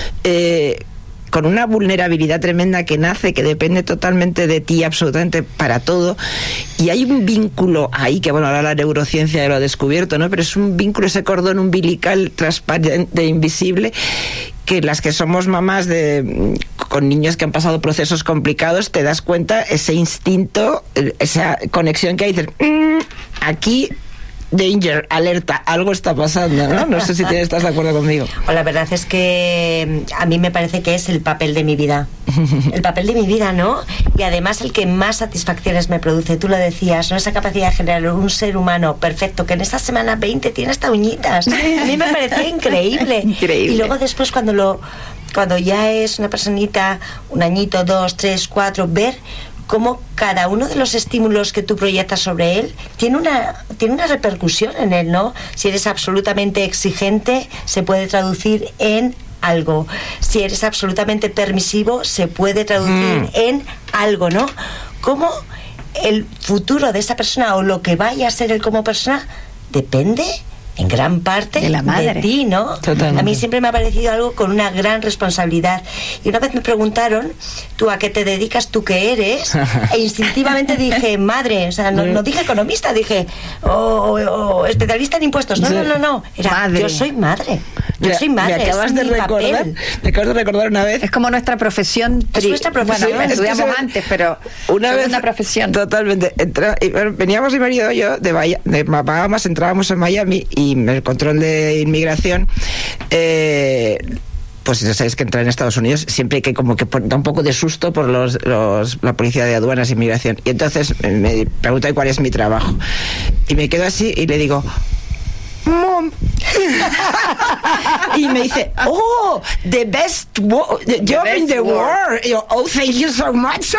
Speaker 10: eh, con una vulnerabilidad tremenda que nace, que depende totalmente de ti, absolutamente para todo, y hay un vínculo ahí, que bueno, ahora la neurociencia ya lo ha descubierto, ¿no? Pero es un vínculo, ese cordón umbilical transparente, invisible, que las que somos mamás de con niños que han pasado procesos complicados, te das cuenta ese instinto, esa conexión que hay, dices, "Mm, aquí danger, alerta, algo está pasando", ¿no? No sé si tienes, estás de acuerdo conmigo.
Speaker 11: O la verdad es que a mí me parece que es el papel de mi vida. El papel de mi vida, ¿no? Y además el que más satisfacciones me produce. Tú lo decías, ¿no? Esa capacidad de generar un ser humano perfecto que en esta semana veinte tiene hasta uñitas. A mí me parecía increíble.
Speaker 9: Increíble.
Speaker 11: Y luego después cuando lo cuando ya es una personita, un añito, dos, tres, cuatro, ver cómo cada uno de los estímulos que tú proyectas sobre él tiene una, tiene una repercusión en él, ¿no? Si eres absolutamente exigente, se puede traducir en algo. Si eres absolutamente permisivo, se puede traducir
Speaker 10: Mm.
Speaker 11: en algo, ¿no? Cómo el futuro de esa persona o lo que vaya a ser él como persona depende en gran parte
Speaker 9: De la madre.
Speaker 11: de ti, ¿no?
Speaker 10: Totalmente.
Speaker 11: A mí siempre me ha parecido algo con una gran responsabilidad. Y una vez me preguntaron, ¿tú a qué te dedicas, tú qué eres? E instintivamente dije, madre, o sea, no, no dije economista, dije, o o- o especialista en impuestos. No,
Speaker 10: Sí.
Speaker 11: no, no, no. Era,
Speaker 9: Madre.
Speaker 11: yo soy madre. Yo
Speaker 10: Mira,
Speaker 11: soy madre.
Speaker 10: Me acabas
Speaker 11: ese
Speaker 10: de
Speaker 11: es mi
Speaker 10: recordar,
Speaker 11: papel.
Speaker 10: me acabas de recordar una vez.
Speaker 9: Es como nuestra profesión.
Speaker 11: Es nuestra profesión.
Speaker 9: Bueno,
Speaker 11: Es que
Speaker 9: estudiamos
Speaker 10: se-
Speaker 9: antes, pero
Speaker 10: una vez
Speaker 9: segunda profesión.
Speaker 10: Totalmente. Entra- y, bueno, veníamos mi marido y yo de, Bahía- de Bahamas, entrábamos en Miami y el control de inmigración, eh, pues ya sabéis que entrar en Estados Unidos siempre hay que como que pon- da un poco de susto por los, los la policía de aduanas e inmigración. Y entonces me, me pregunta cuál es mi trabajo. Y me quedo así y le digo, Mom. Y me dice, oh, the best wo- the job
Speaker 9: best
Speaker 10: in the
Speaker 9: world.
Speaker 10: world. Y yo, oh, thank you so much.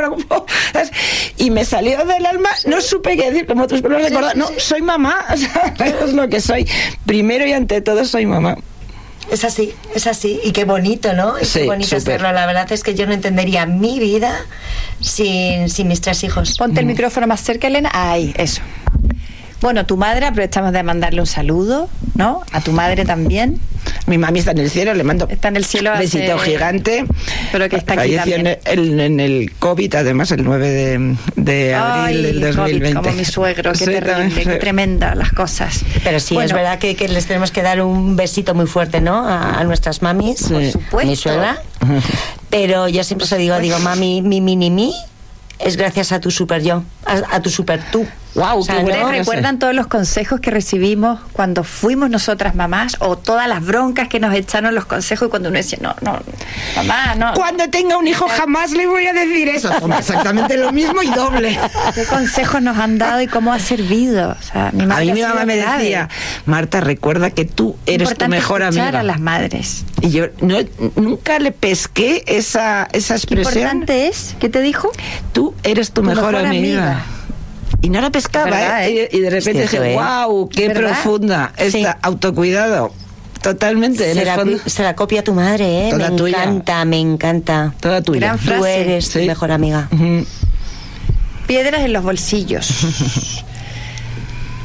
Speaker 10: Y me salió del alma, no supe qué decir, como tú lo has recordado. No, soy mamá. O sea, es lo que soy. Primero y ante todo soy mamá.
Speaker 11: Es así, es así. Y qué bonito, ¿no? Y
Speaker 10: Sí,
Speaker 11: qué bonito
Speaker 10: súper.
Speaker 11: serlo. La verdad es que yo no entendería mi vida sin, sin mis tres hijos.
Speaker 9: Ponte el micrófono más cerca, Elena. Ahí, eso. Bueno, tu madre, aprovechamos de mandarle un saludo, ¿no? A tu madre también.
Speaker 10: Mi mami está en el cielo, le mando
Speaker 9: Está en el cielo
Speaker 10: un
Speaker 9: hace-
Speaker 10: besito gigante.
Speaker 9: Pero que está aquí
Speaker 10: Falleció en
Speaker 9: también.
Speaker 10: el, en el COVID, además, el nueve de, de abril
Speaker 9: Ay,
Speaker 10: del dos mil veinte.
Speaker 9: COVID, como mi suegro, qué
Speaker 10: Sí,
Speaker 9: terrible,
Speaker 10: también,
Speaker 9: qué
Speaker 10: sí.
Speaker 9: tremenda las cosas.
Speaker 11: Pero sí,
Speaker 9: Bueno,
Speaker 11: es verdad que, que les tenemos que dar un besito muy fuerte, ¿no? A, a nuestras mamis,
Speaker 10: Sí.
Speaker 11: por
Speaker 9: supuesto.
Speaker 11: mi suegra. Pero yo siempre se digo, digo, mami, mi mini mí es gracias a tu super yo, a, a tu super tú.
Speaker 10: Wow,
Speaker 11: O sea,
Speaker 10: qué
Speaker 11: ¿no?
Speaker 10: bueno.
Speaker 9: ¿Ustedes recuerdan todos los consejos que recibimos cuando fuimos nosotras mamás? O todas las broncas que nos echaron los consejos y cuando uno decía, no, no, mamá, no.
Speaker 10: Cuando tenga un hijo jamás le voy a decir eso. Toma, exactamente lo mismo y doble.
Speaker 9: ¿Qué consejos nos han dado y cómo ha servido? O sea, mi
Speaker 10: A
Speaker 9: madre
Speaker 10: mí
Speaker 9: ha
Speaker 10: mi mamá
Speaker 9: sido
Speaker 10: me
Speaker 9: clave.
Speaker 10: decía, Marta, recuerda que tú eres tu
Speaker 9: Importante
Speaker 10: mejor
Speaker 9: escuchar
Speaker 10: amiga.
Speaker 9: a las madres.
Speaker 10: Y yo no, nunca le pesqué esa, esa
Speaker 9: Qué
Speaker 10: expresión.
Speaker 9: importante es, ¿qué te dijo?
Speaker 10: Tú eres tu,
Speaker 9: Tu
Speaker 10: mejor,
Speaker 9: mejor
Speaker 10: amiga.
Speaker 9: amiga.
Speaker 10: Y no la pescaba,
Speaker 9: ¿Verdad,
Speaker 10: ¿eh?
Speaker 9: eh?
Speaker 10: Y, y de repente
Speaker 11: Es cierto,
Speaker 10: dije,
Speaker 11: ¿eh?
Speaker 10: wow, qué
Speaker 9: ¿Verdad?
Speaker 10: profunda
Speaker 11: Sí.
Speaker 10: está autocuidado. Totalmente. En
Speaker 11: Se
Speaker 10: el
Speaker 11: la,
Speaker 10: fondo,
Speaker 11: se la copia tu madre, ¿eh?
Speaker 10: Toda
Speaker 11: me
Speaker 10: tuya.
Speaker 11: encanta, me encanta.
Speaker 10: toda tuya.
Speaker 9: Gran
Speaker 11: Tú
Speaker 9: frase.
Speaker 11: eres tu
Speaker 10: Sí.
Speaker 11: mejor amiga.
Speaker 10: Ujú.
Speaker 9: Piedras en los bolsillos.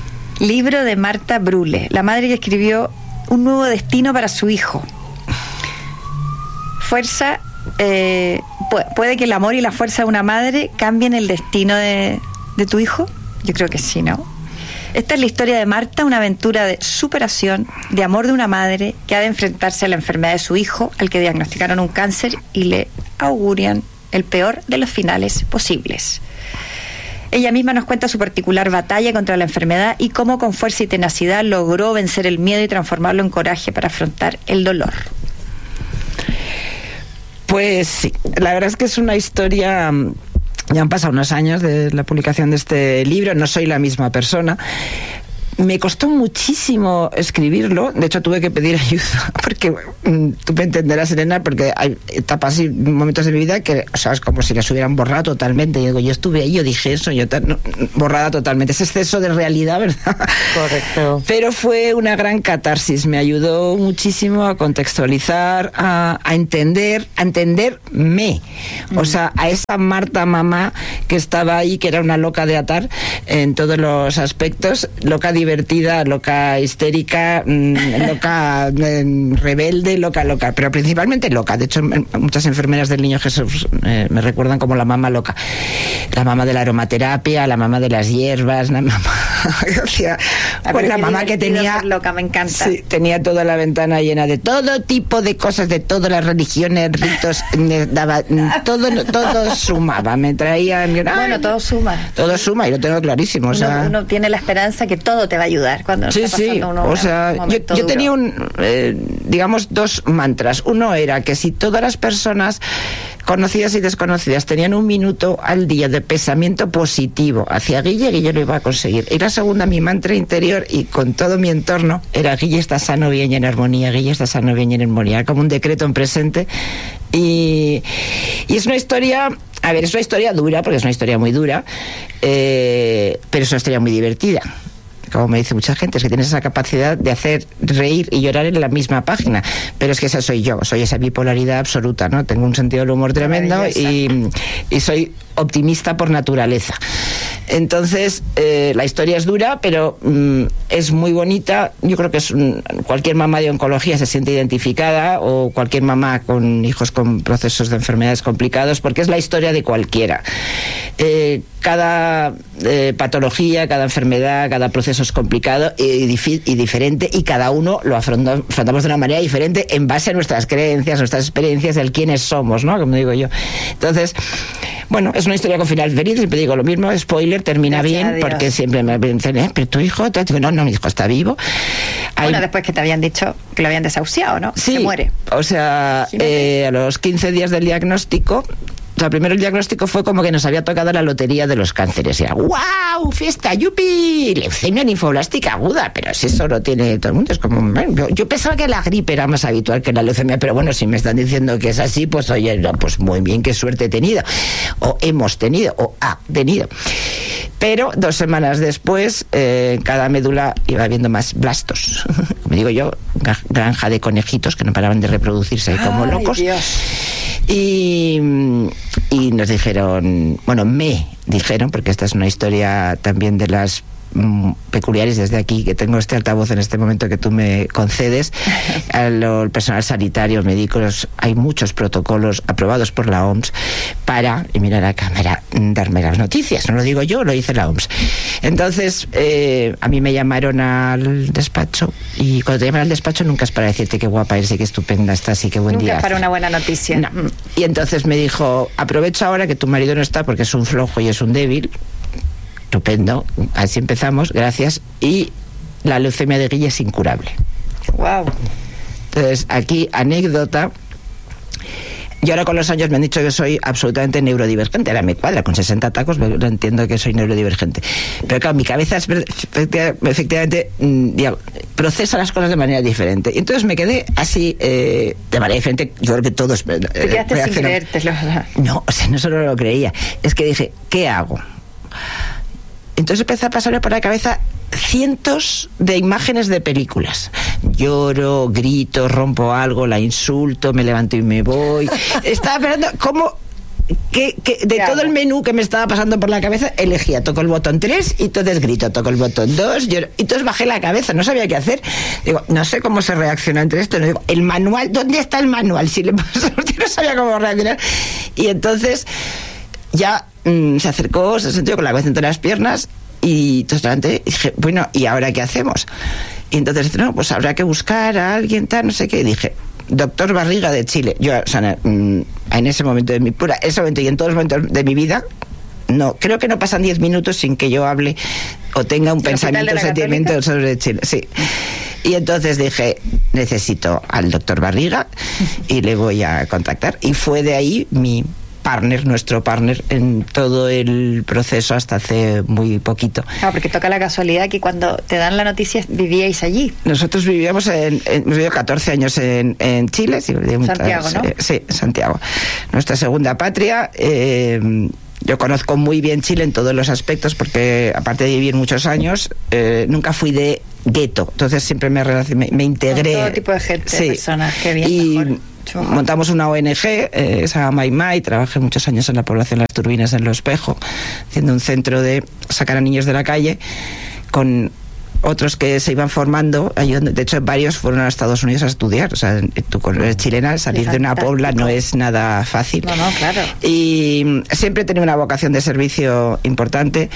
Speaker 9: Libro de Marta Brule, la madre que escribió Un nuevo destino para su hijo. fuerza, eh, puede que el amor y la fuerza de una madre cambien el destino de, de tu hijo. Yo creo que sí, ¿no? Esta es la historia de Marta, una aventura de superación, de amor de una madre que ha de enfrentarse a la enfermedad de su hijo, al que diagnosticaron un cáncer y le augurian el peor de los finales posibles. Ella misma nos cuenta su particular batalla contra la enfermedad y cómo con fuerza y tenacidad logró vencer el miedo y transformarlo en coraje para afrontar el dolor.
Speaker 10: Pues sí, la verdad es que es una historia... Ya han pasado unos años de la publicación de este libro, no soy la misma persona. Me costó muchísimo escribirlo, de hecho tuve que pedir ayuda, porque mm, tú me entenderás, Elena, porque hay etapas y momentos de mi vida que, o sea, es como si las hubieran borrado totalmente. Yo digo, yo estuve ahí, yo dije eso, yo ta- no, borrada totalmente. Ese exceso de realidad, ¿verdad?
Speaker 9: Correcto.
Speaker 10: Pero fue una gran catarsis, me ayudó muchísimo a contextualizar, a, a entender, a entenderme. O sea, a esa Marta mamá que estaba ahí, que era una loca de atar en todos los aspectos, loca divertida, loca histérica, loca rebelde, loca, loca, pero principalmente loca. De hecho, muchas enfermeras del Niño Jesús eh, me recuerdan como la mamá loca. La mamá de la aromaterapia, la mamá de las hierbas, la mamá... o sea, pues la mamá que tenía...
Speaker 9: Loca, me encanta.
Speaker 10: Sí, tenía toda la ventana llena de todo tipo de cosas, de todas las religiones, ritos, me daba, todo, todo sumaba, me traía...
Speaker 9: Bueno, todo suma.
Speaker 10: Todo suma, y lo tengo clarísimo. O sea,
Speaker 9: uno, uno tiene la esperanza que todo te va a ayudar cuando
Speaker 10: sí,
Speaker 9: está pasando
Speaker 10: sí.
Speaker 9: uno
Speaker 10: O sea,
Speaker 9: un
Speaker 10: yo, yo tenía un, eh, digamos, dos mantras. Uno era que si todas las personas conocidas y desconocidas tenían un minuto al día de pensamiento positivo hacia Guille, Guille lo iba a conseguir. Y la segunda, mi mantra interior y con todo mi entorno, era Guille está sano, bien y en armonía, Guille está sano, bien y en armonía, como un decreto en presente. Y, y es una historia... A ver, es una historia dura, porque es una historia muy dura, eh, pero es una historia muy divertida. Como me dice mucha gente, es que tienes esa capacidad de hacer reír y llorar en la misma página. Pero es que esa soy yo, soy esa bipolaridad absoluta, ¿no? Tengo un sentido del humor tremendo y, y soy optimista por naturaleza. Entonces, eh, la historia es dura, pero mm, es muy bonita. Yo creo que es un, cualquier mamá de oncología se siente identificada, o cualquier mamá con hijos con procesos de enfermedades complicados, porque es la historia de cualquiera. Eh, cada eh, patología, cada enfermedad, cada proceso es complicado y, difi- y diferente, y cada uno lo afronta, afrontamos de una manera diferente en base a nuestras creencias, nuestras experiencias, del quiénes somos, ¿no? Como digo yo. Entonces, bueno, es una historia con final feliz, siempre digo lo mismo, spoiler, termina Gracias bien, porque siempre me dicen, ¿eh? Pero tu hijo, te digo, no, no, mi hijo está vivo. Hay...
Speaker 9: Bueno, después que te habían dicho que lo habían desahuciado, ¿no?
Speaker 10: Sí,
Speaker 9: se muere.
Speaker 10: O sea, eh, a los quince días del diagnóstico, o sea, primero el diagnóstico fue como que nos había tocado la lotería de los cánceres. Y era, ¡wow! ¡Fiesta! ¡Yupi! Leucemia linfoblástica aguda. Pero si eso lo tiene todo el mundo. Es como, yo, yo pensaba que la gripe era más habitual que la leucemia, pero bueno, si me están diciendo que es así, pues oye, no, pues muy bien, qué suerte he tenido. O hemos tenido, o ha tenido. Pero dos semanas después, eh, en cada médula iba habiendo más blastos. Como digo yo, granja de conejitos que no paraban de reproducirse ahí como
Speaker 9: Ay,
Speaker 10: locos.
Speaker 9: Dios.
Speaker 10: Y, y nos dijeron, bueno, me dijeron, porque esta es una historia también de las mm, peculiares desde aquí, que tengo este altavoz en este momento que tú me concedes, al personal sanitario, médicos, hay muchos protocolos aprobados por la O M S para, y mira la cámara, darme las noticias. No lo digo yo, lo dice la O M S. Entonces, eh, a mí me llamaron al despacho, y cuando te llaman al despacho nunca es para decirte qué guapa eres y qué estupenda estás y qué buen
Speaker 9: Nunca
Speaker 10: día
Speaker 9: es para
Speaker 10: haces.
Speaker 9: una buena noticia.
Speaker 10: No. Y entonces me dijo, aprovecha ahora que tu marido no está porque es un flojo y es un débil. Estupendo, así empezamos, gracias. Y la leucemia de Guille es incurable.
Speaker 9: Wow.
Speaker 10: Entonces, aquí, anécdota. Y ahora con los años me han dicho que soy absolutamente neurodivergente. Ahora me cuadra, con sesenta tacos me, no entiendo que soy neurodivergente. Pero claro, mi cabeza es, efectivamente digamos, procesa las cosas de manera diferente. Y entonces me quedé así, eh, de manera diferente. Yo creo que todos...
Speaker 9: Te quedaste eh, sin creértelo, ¿verdad?
Speaker 10: No, o sea, no solo lo creía. Es que dije, ¿qué hago? Entonces empecé a pasarme por la cabeza cientos de imágenes de películas. Lloro, grito, rompo algo, la insulto, me levanto y me voy. Estaba esperando cómo que, que de todo el menú que me estaba pasando por la cabeza, elegía, toco el botón tres y entonces grito, toco el botón dos, lloro, y entonces bajé la cabeza, no sabía qué hacer. Digo, no sé cómo se reacciona entre esto. Digo, el manual, ¿dónde está el manual? Si le paso, no sabía cómo reaccionar. Y entonces ya mmm, se acercó, se sentó con la cabeza entre las piernas y entonces delante dije, bueno, ¿y ahora qué hacemos? Y entonces, no, pues habrá que buscar a alguien, tal, no sé qué. Y dije, doctor Barriga de Chile. Yo, o sea, en ese momento de mi pura, ese momento y en todos los momentos de mi vida, no, creo que no pasan diez minutos sin que yo hable o tenga un pensamiento o sentimiento Católica? Sobre Chile. Sí. Y entonces dije, necesito al doctor Barriga y le voy a contactar. Y fue de ahí mi partner, nuestro partner en todo el proceso hasta hace muy poquito.
Speaker 9: Claro, porque toca la casualidad que cuando te dan la noticia vivíais allí.
Speaker 10: Nosotros vivíamos en, en hemos vivido catorce años en, en Chile. Sí,
Speaker 9: Santiago, ¿no?
Speaker 10: Eh, sí, Santiago. Nuestra segunda patria. Eh, yo conozco muy bien Chile en todos los aspectos porque aparte de vivir muchos años, eh, nunca fui de gueto. Entonces siempre me, me, me integré.
Speaker 9: Con todo tipo de gente,
Speaker 10: sí.
Speaker 9: personas, que bien
Speaker 10: y
Speaker 9: mejor.
Speaker 10: Montamos una O N G, eh, se llama Maimai, trabajé muchos años en la población Las Turbinas en Lo Espejo, haciendo un centro de sacar a niños de la calle, con otros que se iban formando, de hecho varios fueron a Estados Unidos a estudiar, o sea, tú con eres chilena, salir de una pobla no es nada fácil.
Speaker 9: No, no, claro.
Speaker 10: Y siempre he tenido una vocación de servicio importante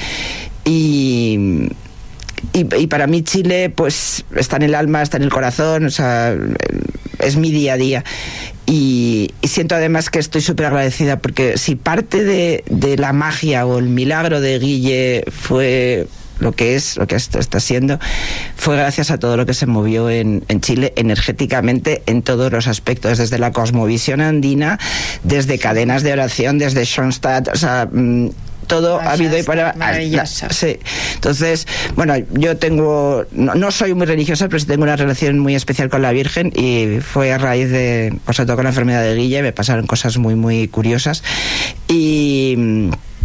Speaker 10: y... Y, y para mí Chile pues está en el alma, está en el corazón, o sea, es mi día a día. Y, y siento además que estoy súper agradecida porque si parte de, de la magia o el milagro de Guille fue lo que es, lo que esto está siendo, fue gracias a todo lo que se movió en, en Chile energéticamente en todos los aspectos, desde la cosmovisión andina, desde cadenas de oración, desde Schoenstatt, o sea... Mmm, todo ha habido y para
Speaker 9: maravilloso.
Speaker 10: Sí. Entonces, bueno, yo tengo no, no soy muy religiosa, pero sí tengo una relación muy especial con la Virgen y fue a raíz de, pues sobre todo con la enfermedad de Guille, me pasaron cosas muy muy curiosas y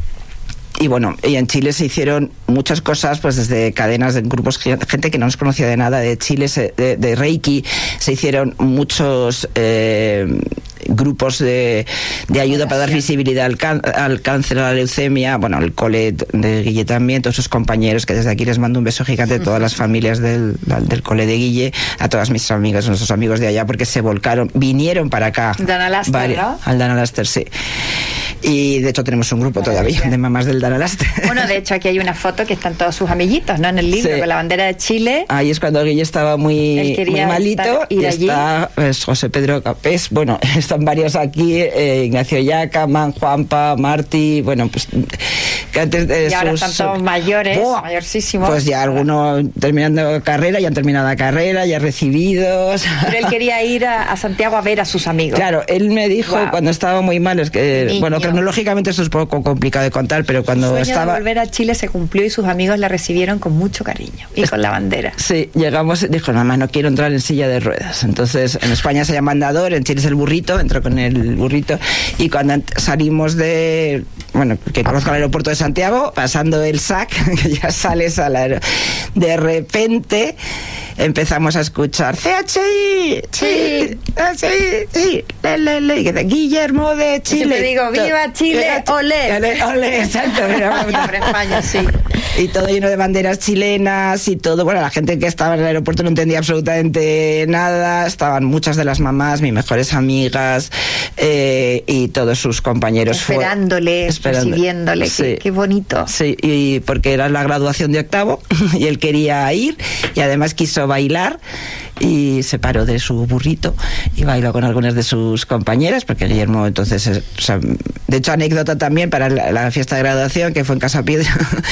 Speaker 10: Y bueno, y en Chile se hicieron muchas cosas, pues desde cadenas de grupos, gente que no nos conocía de nada de Chile, se, de, de Reiki, se hicieron muchos eh, grupos de, de ayuda para dar visibilidad al, can, al cáncer, a la leucemia, bueno, el cole de Guille también, todos sus compañeros, que desde aquí les mando un beso gigante a todas las familias del, del cole de Guille, a todas mis amigas, nuestros amigos de allá, porque se volcaron, vinieron para acá.
Speaker 9: Dana Laster,
Speaker 10: vale,
Speaker 9: ¿no?
Speaker 10: Al Dana Laster, sí. Y de hecho tenemos un grupo todavía de mamás del Dana Laster.
Speaker 9: Bueno, de hecho aquí hay una foto que están todos sus amiguitos, ¿no? En el libro, sí, con la bandera de Chile.
Speaker 10: Ahí es cuando Guille estaba muy, muy malito. Y allí está pues, José Pedro Capés, bueno, están varios aquí, eh, Ignacio Yacaman, Juanpa, Martí, bueno, pues que antes de
Speaker 9: y ahora
Speaker 10: sus,
Speaker 9: están todos mayores,
Speaker 10: ¡buah!
Speaker 9: mayorísimos.
Speaker 10: Pues ya algunos terminando carrera, ya han terminado la carrera, ya recibidos.
Speaker 9: Pero él quería ir a, a Santiago a ver a sus amigos.
Speaker 10: Claro, él me dijo, wow, cuando estaba muy mal, es que, niño, bueno, cronológicamente esto es un poco complicado de contar, pero cuando
Speaker 9: el sueño
Speaker 10: estaba...
Speaker 9: de volver a Chile se cumplió y sus amigos la recibieron con mucho cariño y es... con la bandera.
Speaker 10: Sí, llegamos, dijo, mamá, no quiero entrar en silla de ruedas. Entonces, en España se llama andador, en Chile es el burrito, entró con el burrito, y cuando salimos de, bueno, que conozco el aeropuerto de Santiago, pasando el S A C, que ya sales al aeropuerto, de repente empezamos a escuchar C H I, sí, C H I, sí, le, le, le, que de Guillermo de Chile.
Speaker 9: Yo te digo, viva Chile, olé.
Speaker 10: Olé, olé, exacto.
Speaker 9: Siempre España, sí.
Speaker 10: Y todo lleno de banderas chilenas y todo. Bueno, la gente que estaba en el aeropuerto no entendía absolutamente nada. Estaban muchas de las mamás, mis mejores amigas, eh, y todos sus compañeros.
Speaker 9: Esperándole, esperando, recibiéndole. Sí, qué, qué bonito.
Speaker 10: Sí, y porque era la graduación de octavo y él quería ir y además quiso bailar y se paró de su burrito y bailó con algunas de sus compañeras, porque Guillermo entonces, o sea, de hecho anécdota también para la, la fiesta de graduación que fue en Casa Piedra,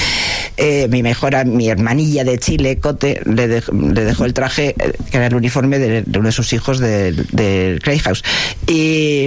Speaker 10: eh, mi mejor, mi hermanilla de Chile, Cote, le, de, le dejó el traje que era el uniforme de, de uno de sus hijos del de Craig House y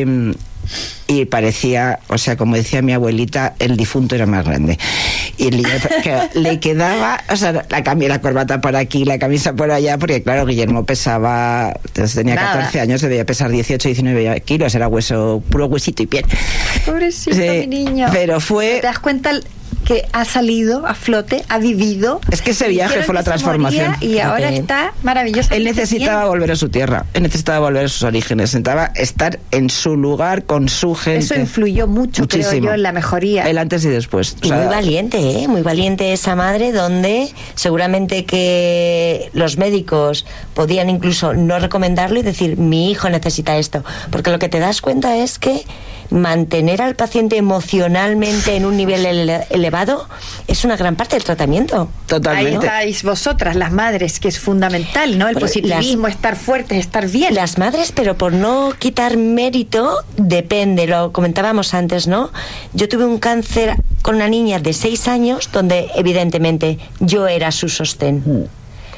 Speaker 10: y parecía, o sea, como decía mi abuelita, el difunto era más grande. Y le, que le quedaba, o sea, la, camisa, la corbata por aquí, la camisa por allá, porque claro, Guillermo pesaba, entonces tenía Nada. catorce años, debía pesar dieciocho, diecinueve kilos, era hueso, puro huesito y piel.
Speaker 9: Pobrecito, sí, mi niño.
Speaker 10: Pero fue...
Speaker 9: ¿Te das cuenta que ha salido a flote, ha vivido.
Speaker 10: Es que ese viaje fue la transformación.
Speaker 9: Y ahora
Speaker 10: Okay.
Speaker 9: está maravilloso.
Speaker 10: Él necesitaba volver a su tierra, él necesitaba volver a sus orígenes, necesitaba estar en su lugar con su gente.
Speaker 9: Eso influyó mucho,
Speaker 10: Muchísimo.
Speaker 9: creo yo, en la mejoría.
Speaker 10: El antes y después.
Speaker 11: Y muy valiente, ¿eh? Muy valiente esa madre, donde seguramente que los médicos podían incluso no recomendarlo y decir, mi hijo necesita esto. Porque lo que te das cuenta es que mantener al paciente emocionalmente en un nivel ele- elevado es una gran parte del tratamiento.
Speaker 10: Totalmente.
Speaker 9: Ahí estáis vosotras, las madres, que es fundamental, ¿no? El
Speaker 11: Pero
Speaker 9: positivismo,
Speaker 11: las-
Speaker 9: estar fuertes, estar bien.
Speaker 11: Las madres, pero por no quitar mérito, depende, lo comentábamos antes, ¿no? Yo tuve un cáncer con una niña de seis años donde evidentemente yo era su sostén.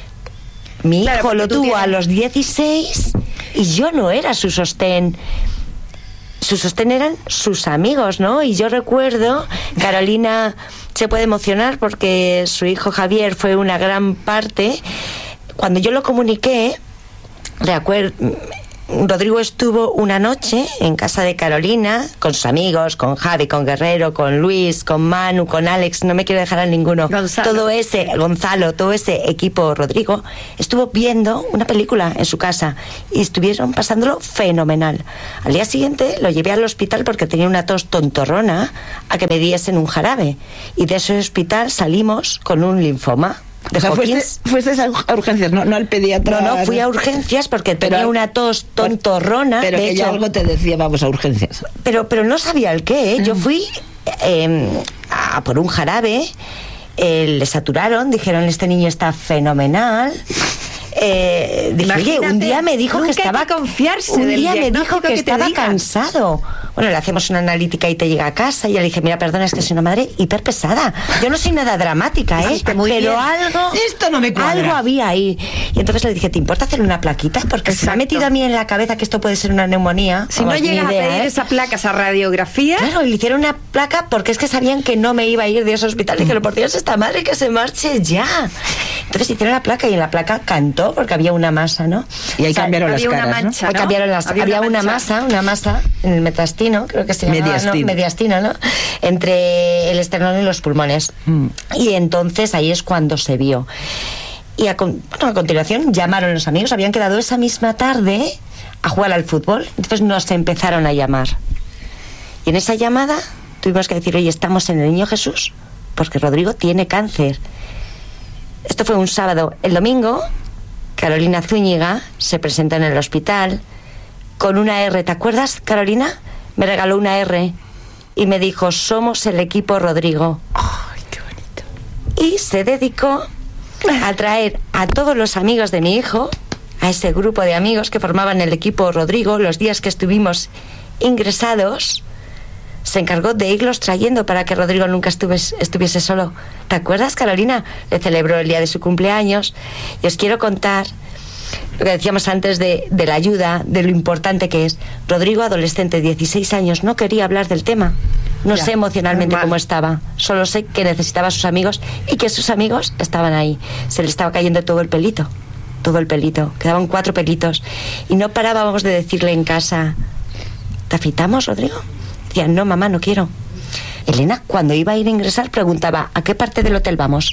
Speaker 11: Mi
Speaker 9: Claro,
Speaker 11: hijo
Speaker 9: porque
Speaker 11: lo
Speaker 9: tú
Speaker 11: tuvo
Speaker 9: tienes-
Speaker 11: a los dieciséis y yo no era su sostén. Su sostén eran sus amigos, ¿no? Y yo recuerdo, Carolina se puede emocionar porque su hijo Javier fue una gran parte. Cuando yo lo comuniqué, recuerdo, Rodrigo estuvo una noche en casa de Carolina con sus amigos, con Javi, con Guerrero, con Luis, con Manu, con Alex, no me quiero dejar a ninguno.
Speaker 9: Gonzalo.
Speaker 11: Todo ese, Gonzalo, todo ese equipo, Rodrigo, estuvo viendo una película en su casa y estuvieron pasándolo fenomenal. Al día siguiente lo llevé al hospital porque tenía una tos tontorrona a que me diesen un jarabe. Y de ese hospital salimos con un linfoma. De
Speaker 10: O sea, fuiste,
Speaker 11: Hawkins.
Speaker 10: fuiste a urgencias, no, no al pediatra.
Speaker 11: No, no, fui a urgencias porque
Speaker 10: Pero-
Speaker 11: tenía una tos tontorrona.
Speaker 10: Pero
Speaker 11: de
Speaker 10: que
Speaker 11: hecho,
Speaker 10: ya algo te decía, vamos a urgencias.
Speaker 11: pero, pero no sabía el qué, ¿eh? Yo fui eh, a por un jarabe, eh, le saturaron, dijeron, este niño está fenomenal. Eh, dije, oye,
Speaker 9: Imagínate,
Speaker 11: un día me dijo que
Speaker 9: nunca hay
Speaker 11: estaba
Speaker 9: que confiarse
Speaker 11: un
Speaker 9: del
Speaker 11: día me
Speaker 9: diagnóstico
Speaker 11: dijo que,
Speaker 9: que te
Speaker 11: estaba
Speaker 9: digan.
Speaker 11: cansado. Bueno, le hacemos una analítica y te llega a casa y yo le dije, mira, perdona, es que soy una madre hiper pesada. Yo no soy nada dramática, ¿eh?
Speaker 9: Hiciste muy
Speaker 11: pero
Speaker 9: bien.
Speaker 11: algo
Speaker 10: Esto no me cuadra.
Speaker 11: algo había ahí. Y entonces le dije, ¿te importa hacer una plaquita? Porque se me ha
Speaker 9: Exacto.
Speaker 11: metido a mí en la cabeza que esto puede ser una neumonía.
Speaker 9: Si no
Speaker 11: Vamos, ni
Speaker 9: llegas a
Speaker 11: idea,
Speaker 9: pedir
Speaker 11: ¿eh?
Speaker 9: esa placa, esa radiografía,
Speaker 11: Claro, y le hicieron una placa porque es que sabían que no me iba a ir de ese hospital. Le dijeron, por Dios, esta madre que se marche ya. Entonces hicieron la placa y en la placa cantó porque había una masa, ¿no?
Speaker 10: Y ahí
Speaker 11: O sea,
Speaker 10: cambiaron las
Speaker 9: había una
Speaker 10: caras, ¿no?
Speaker 9: mancha.
Speaker 11: Ahí
Speaker 9: ¿no?
Speaker 11: cambiaron las,
Speaker 9: Había
Speaker 11: había,
Speaker 9: una
Speaker 11: una,
Speaker 9: mancha.
Speaker 11: masa, una masa en el metastino, creo que se llamaba,
Speaker 10: Mediastino.
Speaker 11: ¿no? Mediastino, ¿no? Entre el esternón y los pulmones.
Speaker 10: Mm.
Speaker 11: Y entonces ahí es cuando se vio. Y a, con- bueno, a continuación llamaron los amigos, habían quedado esa misma tarde a jugar al fútbol. Entonces nos empezaron a llamar. Y en esa llamada tuvimos que decir, oye, estamos en el Niño Jesús porque Rodrigo tiene cáncer. Esto fue un sábado. El domingo, Carolina Zúñiga se presenta en el hospital con una R. ¿Te acuerdas, Carolina? Me regaló una R y me dijo, somos el equipo Rodrigo.
Speaker 10: Ay, qué bonito.
Speaker 11: Y se dedicó a traer a todos los amigos de mi hijo, a ese grupo de amigos que formaban el equipo Rodrigo, los días que estuvimos ingresados, se encargó de irlos trayendo para que Rodrigo nunca estuviese, estuviese solo. ¿Te acuerdas, Carolina? Le celebró el día de su cumpleaños. Y os quiero contar lo que decíamos antes de, de la ayuda, de lo importante que es. Rodrigo, adolescente, dieciséis años, no quería hablar del tema. No
Speaker 9: Ya,
Speaker 11: sé emocionalmente
Speaker 9: normal.
Speaker 11: cómo estaba. Solo sé que necesitaba a sus amigos y que sus amigos estaban ahí. Se le estaba cayendo todo el pelito. Todo el pelito. Quedaban cuatro pelitos. Y no parábamos de decirle en casa, ¿te afeitamos, Rodrigo? Decía, no, mamá, no quiero. Elena, cuando iba a ir a ingresar, preguntaba, ¿a qué parte del hotel vamos?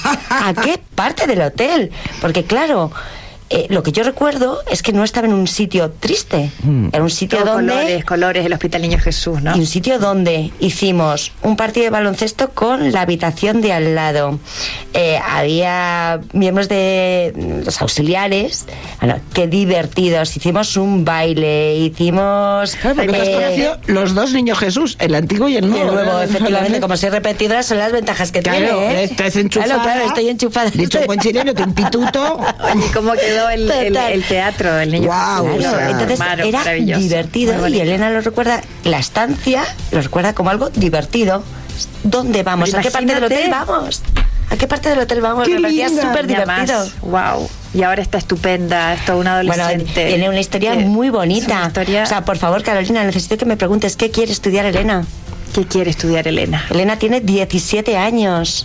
Speaker 11: ¿A qué parte del hotel? Porque claro, eh, lo que yo recuerdo es que no estaba en un sitio triste. Era un sitio
Speaker 9: todo
Speaker 11: donde...
Speaker 9: colores, colores, el Hospital Niño Jesús, ¿no?
Speaker 11: Y un sitio donde hicimos un partido de baloncesto con la habitación de al lado. Eh, había miembros de los auxiliares. Bueno, qué divertidos. Hicimos un baile, hicimos...
Speaker 10: Claro, porque tú has
Speaker 11: eh,
Speaker 10: conocido los dos Niños Jesús, el antiguo y el
Speaker 11: y
Speaker 10: nuevo.
Speaker 11: el nuevo,
Speaker 10: ¿no?
Speaker 11: efectivamente, como soy repetidora, son las ventajas que
Speaker 10: Claro,
Speaker 11: tiene, ¿eh?
Speaker 10: estás enchufada.
Speaker 11: Claro, claro, estoy enchufada.
Speaker 10: Dicho buen chileno, te un pituto.
Speaker 9: Oye, ¿cómo quedó el, el,
Speaker 11: Total.
Speaker 9: el teatro del Niño
Speaker 10: Guau,
Speaker 9: Jesús?
Speaker 10: o
Speaker 11: Claro,
Speaker 10: sea,
Speaker 11: entonces
Speaker 9: Mar-
Speaker 11: era
Speaker 9: maravilloso, muy
Speaker 11: divertido y
Speaker 9: bonito.
Speaker 11: Elena lo recuerda, la estancia lo recuerda como algo divertido. ¿Dónde vamos?
Speaker 9: Pero
Speaker 11: ¿A qué parte del hotel
Speaker 9: imagínate.
Speaker 11: vamos? ¿A qué parte del hotel vamos?
Speaker 10: Qué
Speaker 11: Me parecía
Speaker 10: linda.
Speaker 11: súper
Speaker 9: Y además,
Speaker 11: divertido.
Speaker 9: wow. Y ahora está estupenda, es toda una
Speaker 11: Bueno,
Speaker 9: adolescente.
Speaker 11: tiene una historia
Speaker 9: Que-
Speaker 11: muy
Speaker 9: es
Speaker 11: bonita.
Speaker 9: una historia-
Speaker 11: O sea, por favor, Carolina, necesito que me preguntes qué quiere estudiar Elena.
Speaker 9: ¿Qué quiere estudiar Elena?
Speaker 11: Elena tiene diecisiete años.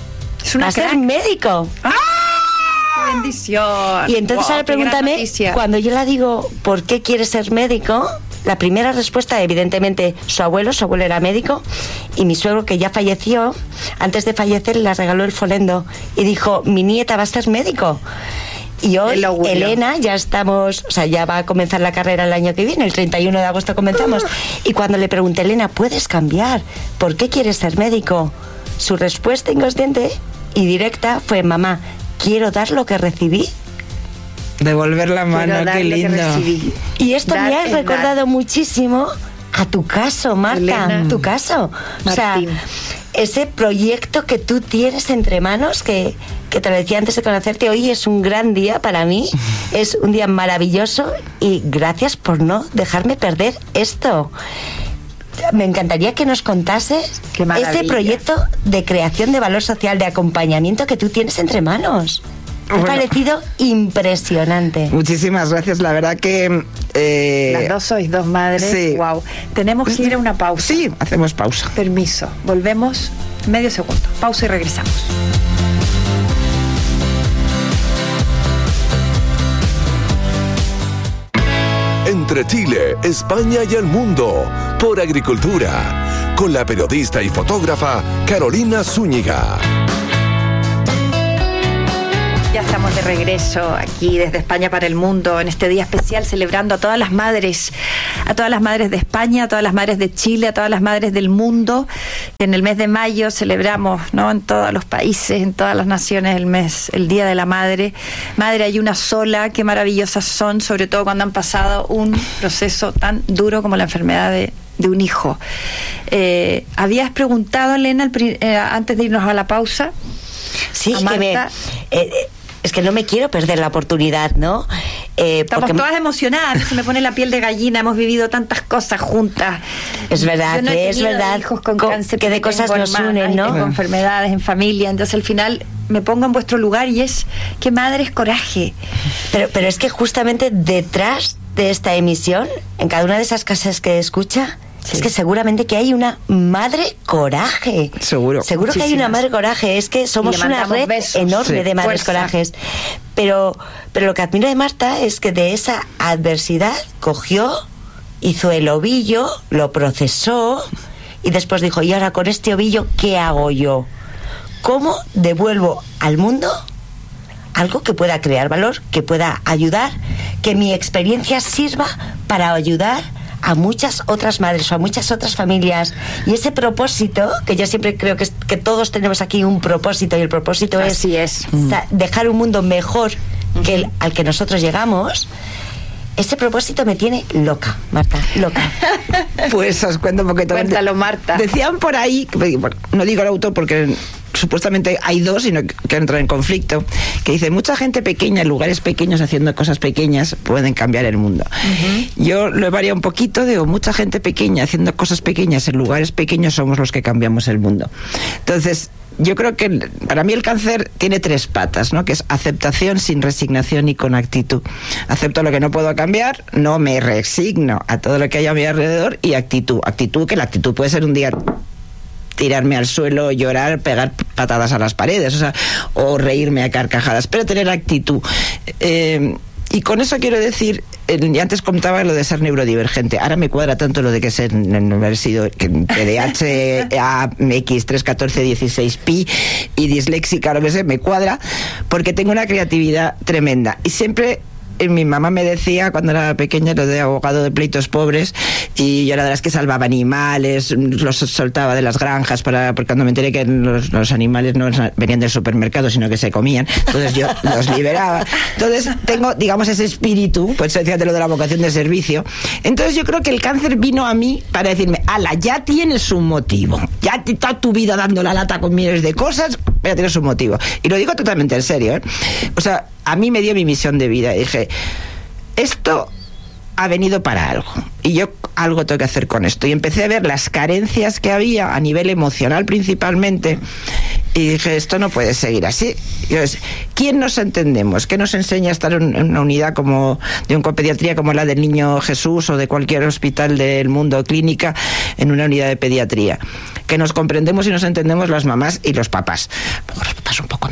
Speaker 9: Es una
Speaker 11: Va a ser
Speaker 9: crack.
Speaker 11: médico.
Speaker 9: ¡Qué bendición!
Speaker 11: Y entonces
Speaker 9: Wow,
Speaker 11: ahora
Speaker 9: qué gran
Speaker 11: pregúntame,
Speaker 9: noticia.
Speaker 11: cuando yo la digo, ¿por qué quiere ser médico? La primera respuesta, evidentemente, su abuelo, su abuelo era médico, y mi suegro, que ya falleció, antes de fallecer le regaló el Folendo y dijo, mi nieta va a ser médico. Y hoy Elena ya estamos, o sea, ya va a comenzar la carrera el año que viene, el treinta y uno de agosto comenzamos. Y cuando le pregunté, Elena, ¿puedes cambiar? ¿Por qué quieres ser médico? Su respuesta inconsciente y directa fue, mamá, quiero dar lo que recibí.
Speaker 10: Devolver la mano, qué lindo.
Speaker 11: Y esto dar, me ha recordado dar. muchísimo a tu caso, Marta, Elena, tu caso. Martín. O sea, ese proyecto que tú tienes entre manos, que, que te lo decía antes de conocerte, hoy es un gran día para mí, es un día maravilloso y gracias por no dejarme perder esto. Me encantaría que nos contases ese proyecto de creación de valor social, de acompañamiento que tú tienes entre manos. Me ha bueno, parecido impresionante.
Speaker 10: Muchísimas gracias, la verdad que...
Speaker 9: Eh, Las dos sois dos madres,
Speaker 10: sí.
Speaker 9: Wow. Tenemos que ir a una pausa.
Speaker 10: Sí, hacemos pausa.
Speaker 9: Permiso, volvemos medio segundo. Pausa y regresamos.
Speaker 7: Entre Chile, España y el mundo, por Agricultura, con la periodista y fotógrafa Carolina Zúñiga.
Speaker 9: Ya estamos de regreso aquí desde España para el mundo en este día especial celebrando a todas las madres, a todas las madres de España, a todas las madres de Chile, a todas las madres del mundo. En el mes de mayo celebramos, ¿no?, en todos los países, en todas las naciones el mes, el Día de la Madre. Madre hay una sola, qué maravillosas son, sobre todo cuando han pasado un proceso tan duro como la enfermedad de de un hijo. Eh, habías preguntado, Elena, eh, antes de irnos a la pausa.
Speaker 11: Sí, que me, eh, eh, es que no me quiero perder la oportunidad, ¿no?
Speaker 9: Eh, Estamos todas emocionadas, se me pone la piel de gallina, hemos vivido tantas cosas juntas.
Speaker 11: Es verdad,
Speaker 9: no
Speaker 11: que es verdad
Speaker 9: hijos con con, cáncer,
Speaker 11: que de cosas nos unen, ¿no?
Speaker 9: Tengo enfermedades en familia, entonces al final me pongo en vuestro lugar y es, qué madre es coraje.
Speaker 11: Pero, pero es que justamente detrás de esta emisión, en cada una de esas casas que escucha, sí, es que seguramente que hay una madre coraje.
Speaker 10: Seguro.
Speaker 11: Seguro que hay una madre coraje. Es que somos una red besos. enorme sí. de madres Fuerza. corajes. Pero, pero lo que admiro de Marta es que de esa adversidad cogió, hizo el ovillo, lo procesó y después dijo, y ahora con este ovillo, ¿qué hago yo? ¿Cómo devuelvo al mundo algo que pueda crear valor, que pueda ayudar, que mi experiencia sirva para ayudar a muchas otras madres o a muchas otras familias? Y ese propósito, que yo siempre creo que, es, que todos tenemos aquí un propósito, y el propósito
Speaker 9: Así
Speaker 11: es,
Speaker 9: es.
Speaker 11: dejar un mundo mejor que el al que nosotros llegamos. Ese propósito me tiene loca, Marta, loca.
Speaker 10: Pues os cuento un poquito.
Speaker 9: Cuéntalo, Marta.
Speaker 10: Decían por ahí, no digo el autor porque supuestamente hay dos y no quiero entrar en conflicto, que dice, mucha gente pequeña en lugares pequeños haciendo cosas pequeñas pueden cambiar el mundo. Uh-huh. Yo lo he variado un poquito, digo, mucha gente pequeña haciendo cosas pequeñas en lugares pequeños somos los que cambiamos el mundo. Entonces, yo creo que para mí el cáncer tiene tres patas, ¿no? Que es aceptación, sin resignación y con actitud. Acepto lo que no puedo cambiar, no me resigno a todo lo que hay a mi alrededor, y actitud. Actitud, que la actitud puede ser un día tirarme al suelo, llorar, pegar patadas a las paredes, o sea, o reírme a carcajadas, pero tener actitud. Eh, Y con eso quiero decir, eh, antes contaba lo de ser neurodivergente, ahora me cuadra tanto lo de que ser, no haber sido T D A H, A X tres catorce dieciséis pi y disléxica, lo que sé, me cuadra, porque tengo una creatividad tremenda. Y siempre eh, mi mamá me decía cuando era pequeña lo de abogado de pleitos pobres, y yo era de las que salvaba animales, los soltaba de las granjas, para porque cuando me enteré que los, los animales no venían del supermercado sino que se comían, entonces yo los liberaba. Entonces tengo, digamos, ese espíritu, pues fíjate lo de la vocación de servicio. Entonces yo creo que el cáncer vino a mí para decirme, ala, ya tienes un motivo, ya toda tu vida dando la lata con miles de cosas, ya tienes un motivo. Y lo digo totalmente en serio, ¿eh? O sea, a mí me dio mi misión de vida y dije, esto ha venido para algo y yo algo tengo que hacer con esto, y empecé a ver las carencias que había a nivel emocional principalmente, y dije, esto no puede seguir así. Entonces, ¿quién nos entendemos? ¿Qué nos enseña a estar en una unidad como de oncopediatría como la del Niño Jesús o de cualquier hospital del mundo, clínica, en una unidad de pediatría? Que nos comprendemos y nos entendemos las mamás y los papás. Los papás un poco menos,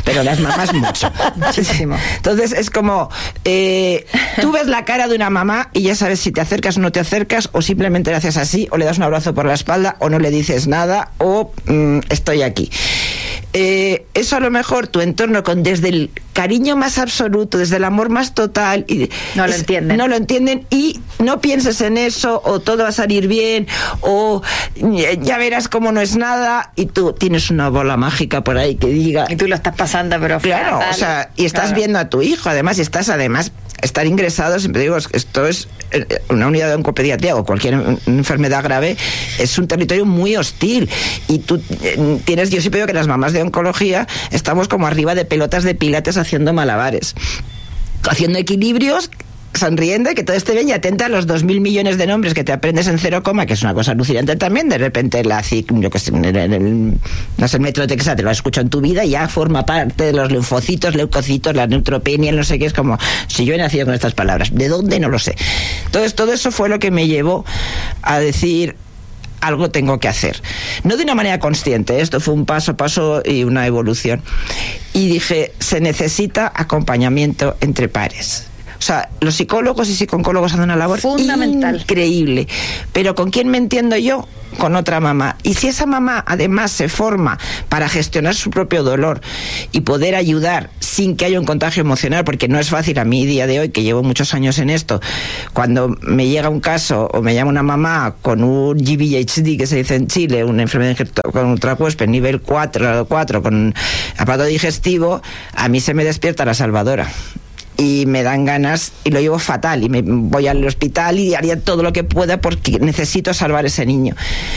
Speaker 10: pero las mamás mucho, muchísimo. Entonces es como, eh, tú ves la cara de una mamá y ya sabes si te acercas o no te acercas, o simplemente le haces así, o le das un abrazo por la espalda, o no le dices nada, o mm, estoy aquí. Eh, eso a lo mejor tu entorno, con desde el cariño más absoluto, desde el amor más total, y
Speaker 9: no lo
Speaker 10: es,
Speaker 9: entienden.
Speaker 10: No lo entienden, y no pienses en eso, o todo va a salir bien, o ya verás cómo no es nada, y tú tienes una bola mágica por ahí que diga.
Speaker 9: Y tú lo estás pasando, pero
Speaker 10: claro,
Speaker 9: fatal.
Speaker 10: O sea, y estás
Speaker 9: claro.
Speaker 10: viendo a tu hijo, además, y estás además estar ingresado, siempre digo, esto es una unidad de oncopediatría o cualquier enfermedad grave, es un territorio muy hostil, y tú tienes, yo siempre digo que las mamás de oncología estamos como arriba de pelotas de pilates haciendo malabares, haciendo equilibrios, sonriendo, y que todo esté bien, y atenta a los dos mil millones de nombres que te aprendes en cero coma, que es una cosa alucinante también. De repente la C I C, yo que sé, el, el, no sé, el Metrotexa, te lo escucho en tu vida y ya forma parte de los linfocitos, leucocitos, la neutropenia, no sé qué, es como si yo he nacido con estas palabras. ¿De dónde? No lo sé. Entonces todo eso fue lo que me llevó a decir, algo tengo que hacer. No de una manera consciente, esto fue un paso a paso y una evolución. Y dije, se necesita acompañamiento entre pares. O sea, los psicólogos y psicooncólogos hacen una labor fundamental, increíble. Pero ¿con quién me entiendo yo? Con otra mamá. Y si esa mamá además se forma para gestionar su propio dolor y poder ayudar sin que haya un contagio emocional, porque no es fácil a mí día de hoy, que llevo muchos años en esto, cuando me llega un caso o me llama una mamá con un G V H D, que se dice en Chile, una enfermedad con ultracuespe nivel cuatro, cuatro con aparato digestivo, a mí se me despierta la salvadora. Y me dan ganas, y lo llevo fatal, y me voy al hospital y haría todo lo que pueda porque necesito salvar a ese niño.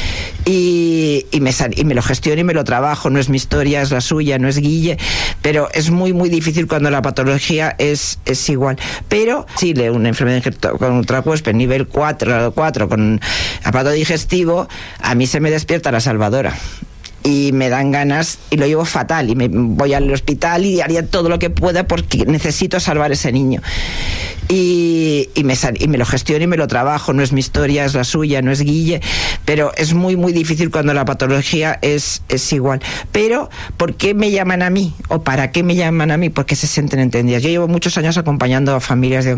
Speaker 10: Y, y, me, y me lo gestiono y me lo trabajo. No es mi historia, es la suya, no es Guille, pero es muy muy difícil cuando la patología es, es igual. Pero Chile, una enfermedad con ultracuespe nivel cuatro, cuatro con aparato digestivo, a mí se me despierta la salvadora. Y me dan ganas, y lo llevo fatal, y me voy al hospital y haría todo lo que pueda porque necesito salvar a ese niño. Y, y, me, y me lo gestiono y me lo trabajo. No es mi historia, es la suya, no es Guille, pero es muy muy difícil cuando la patología es, es igual. Pero ¿por qué me llaman a mí? ¿O para qué me llaman a mí? Porque se sienten entendidas. Yo llevo muchos años acompañando a familias de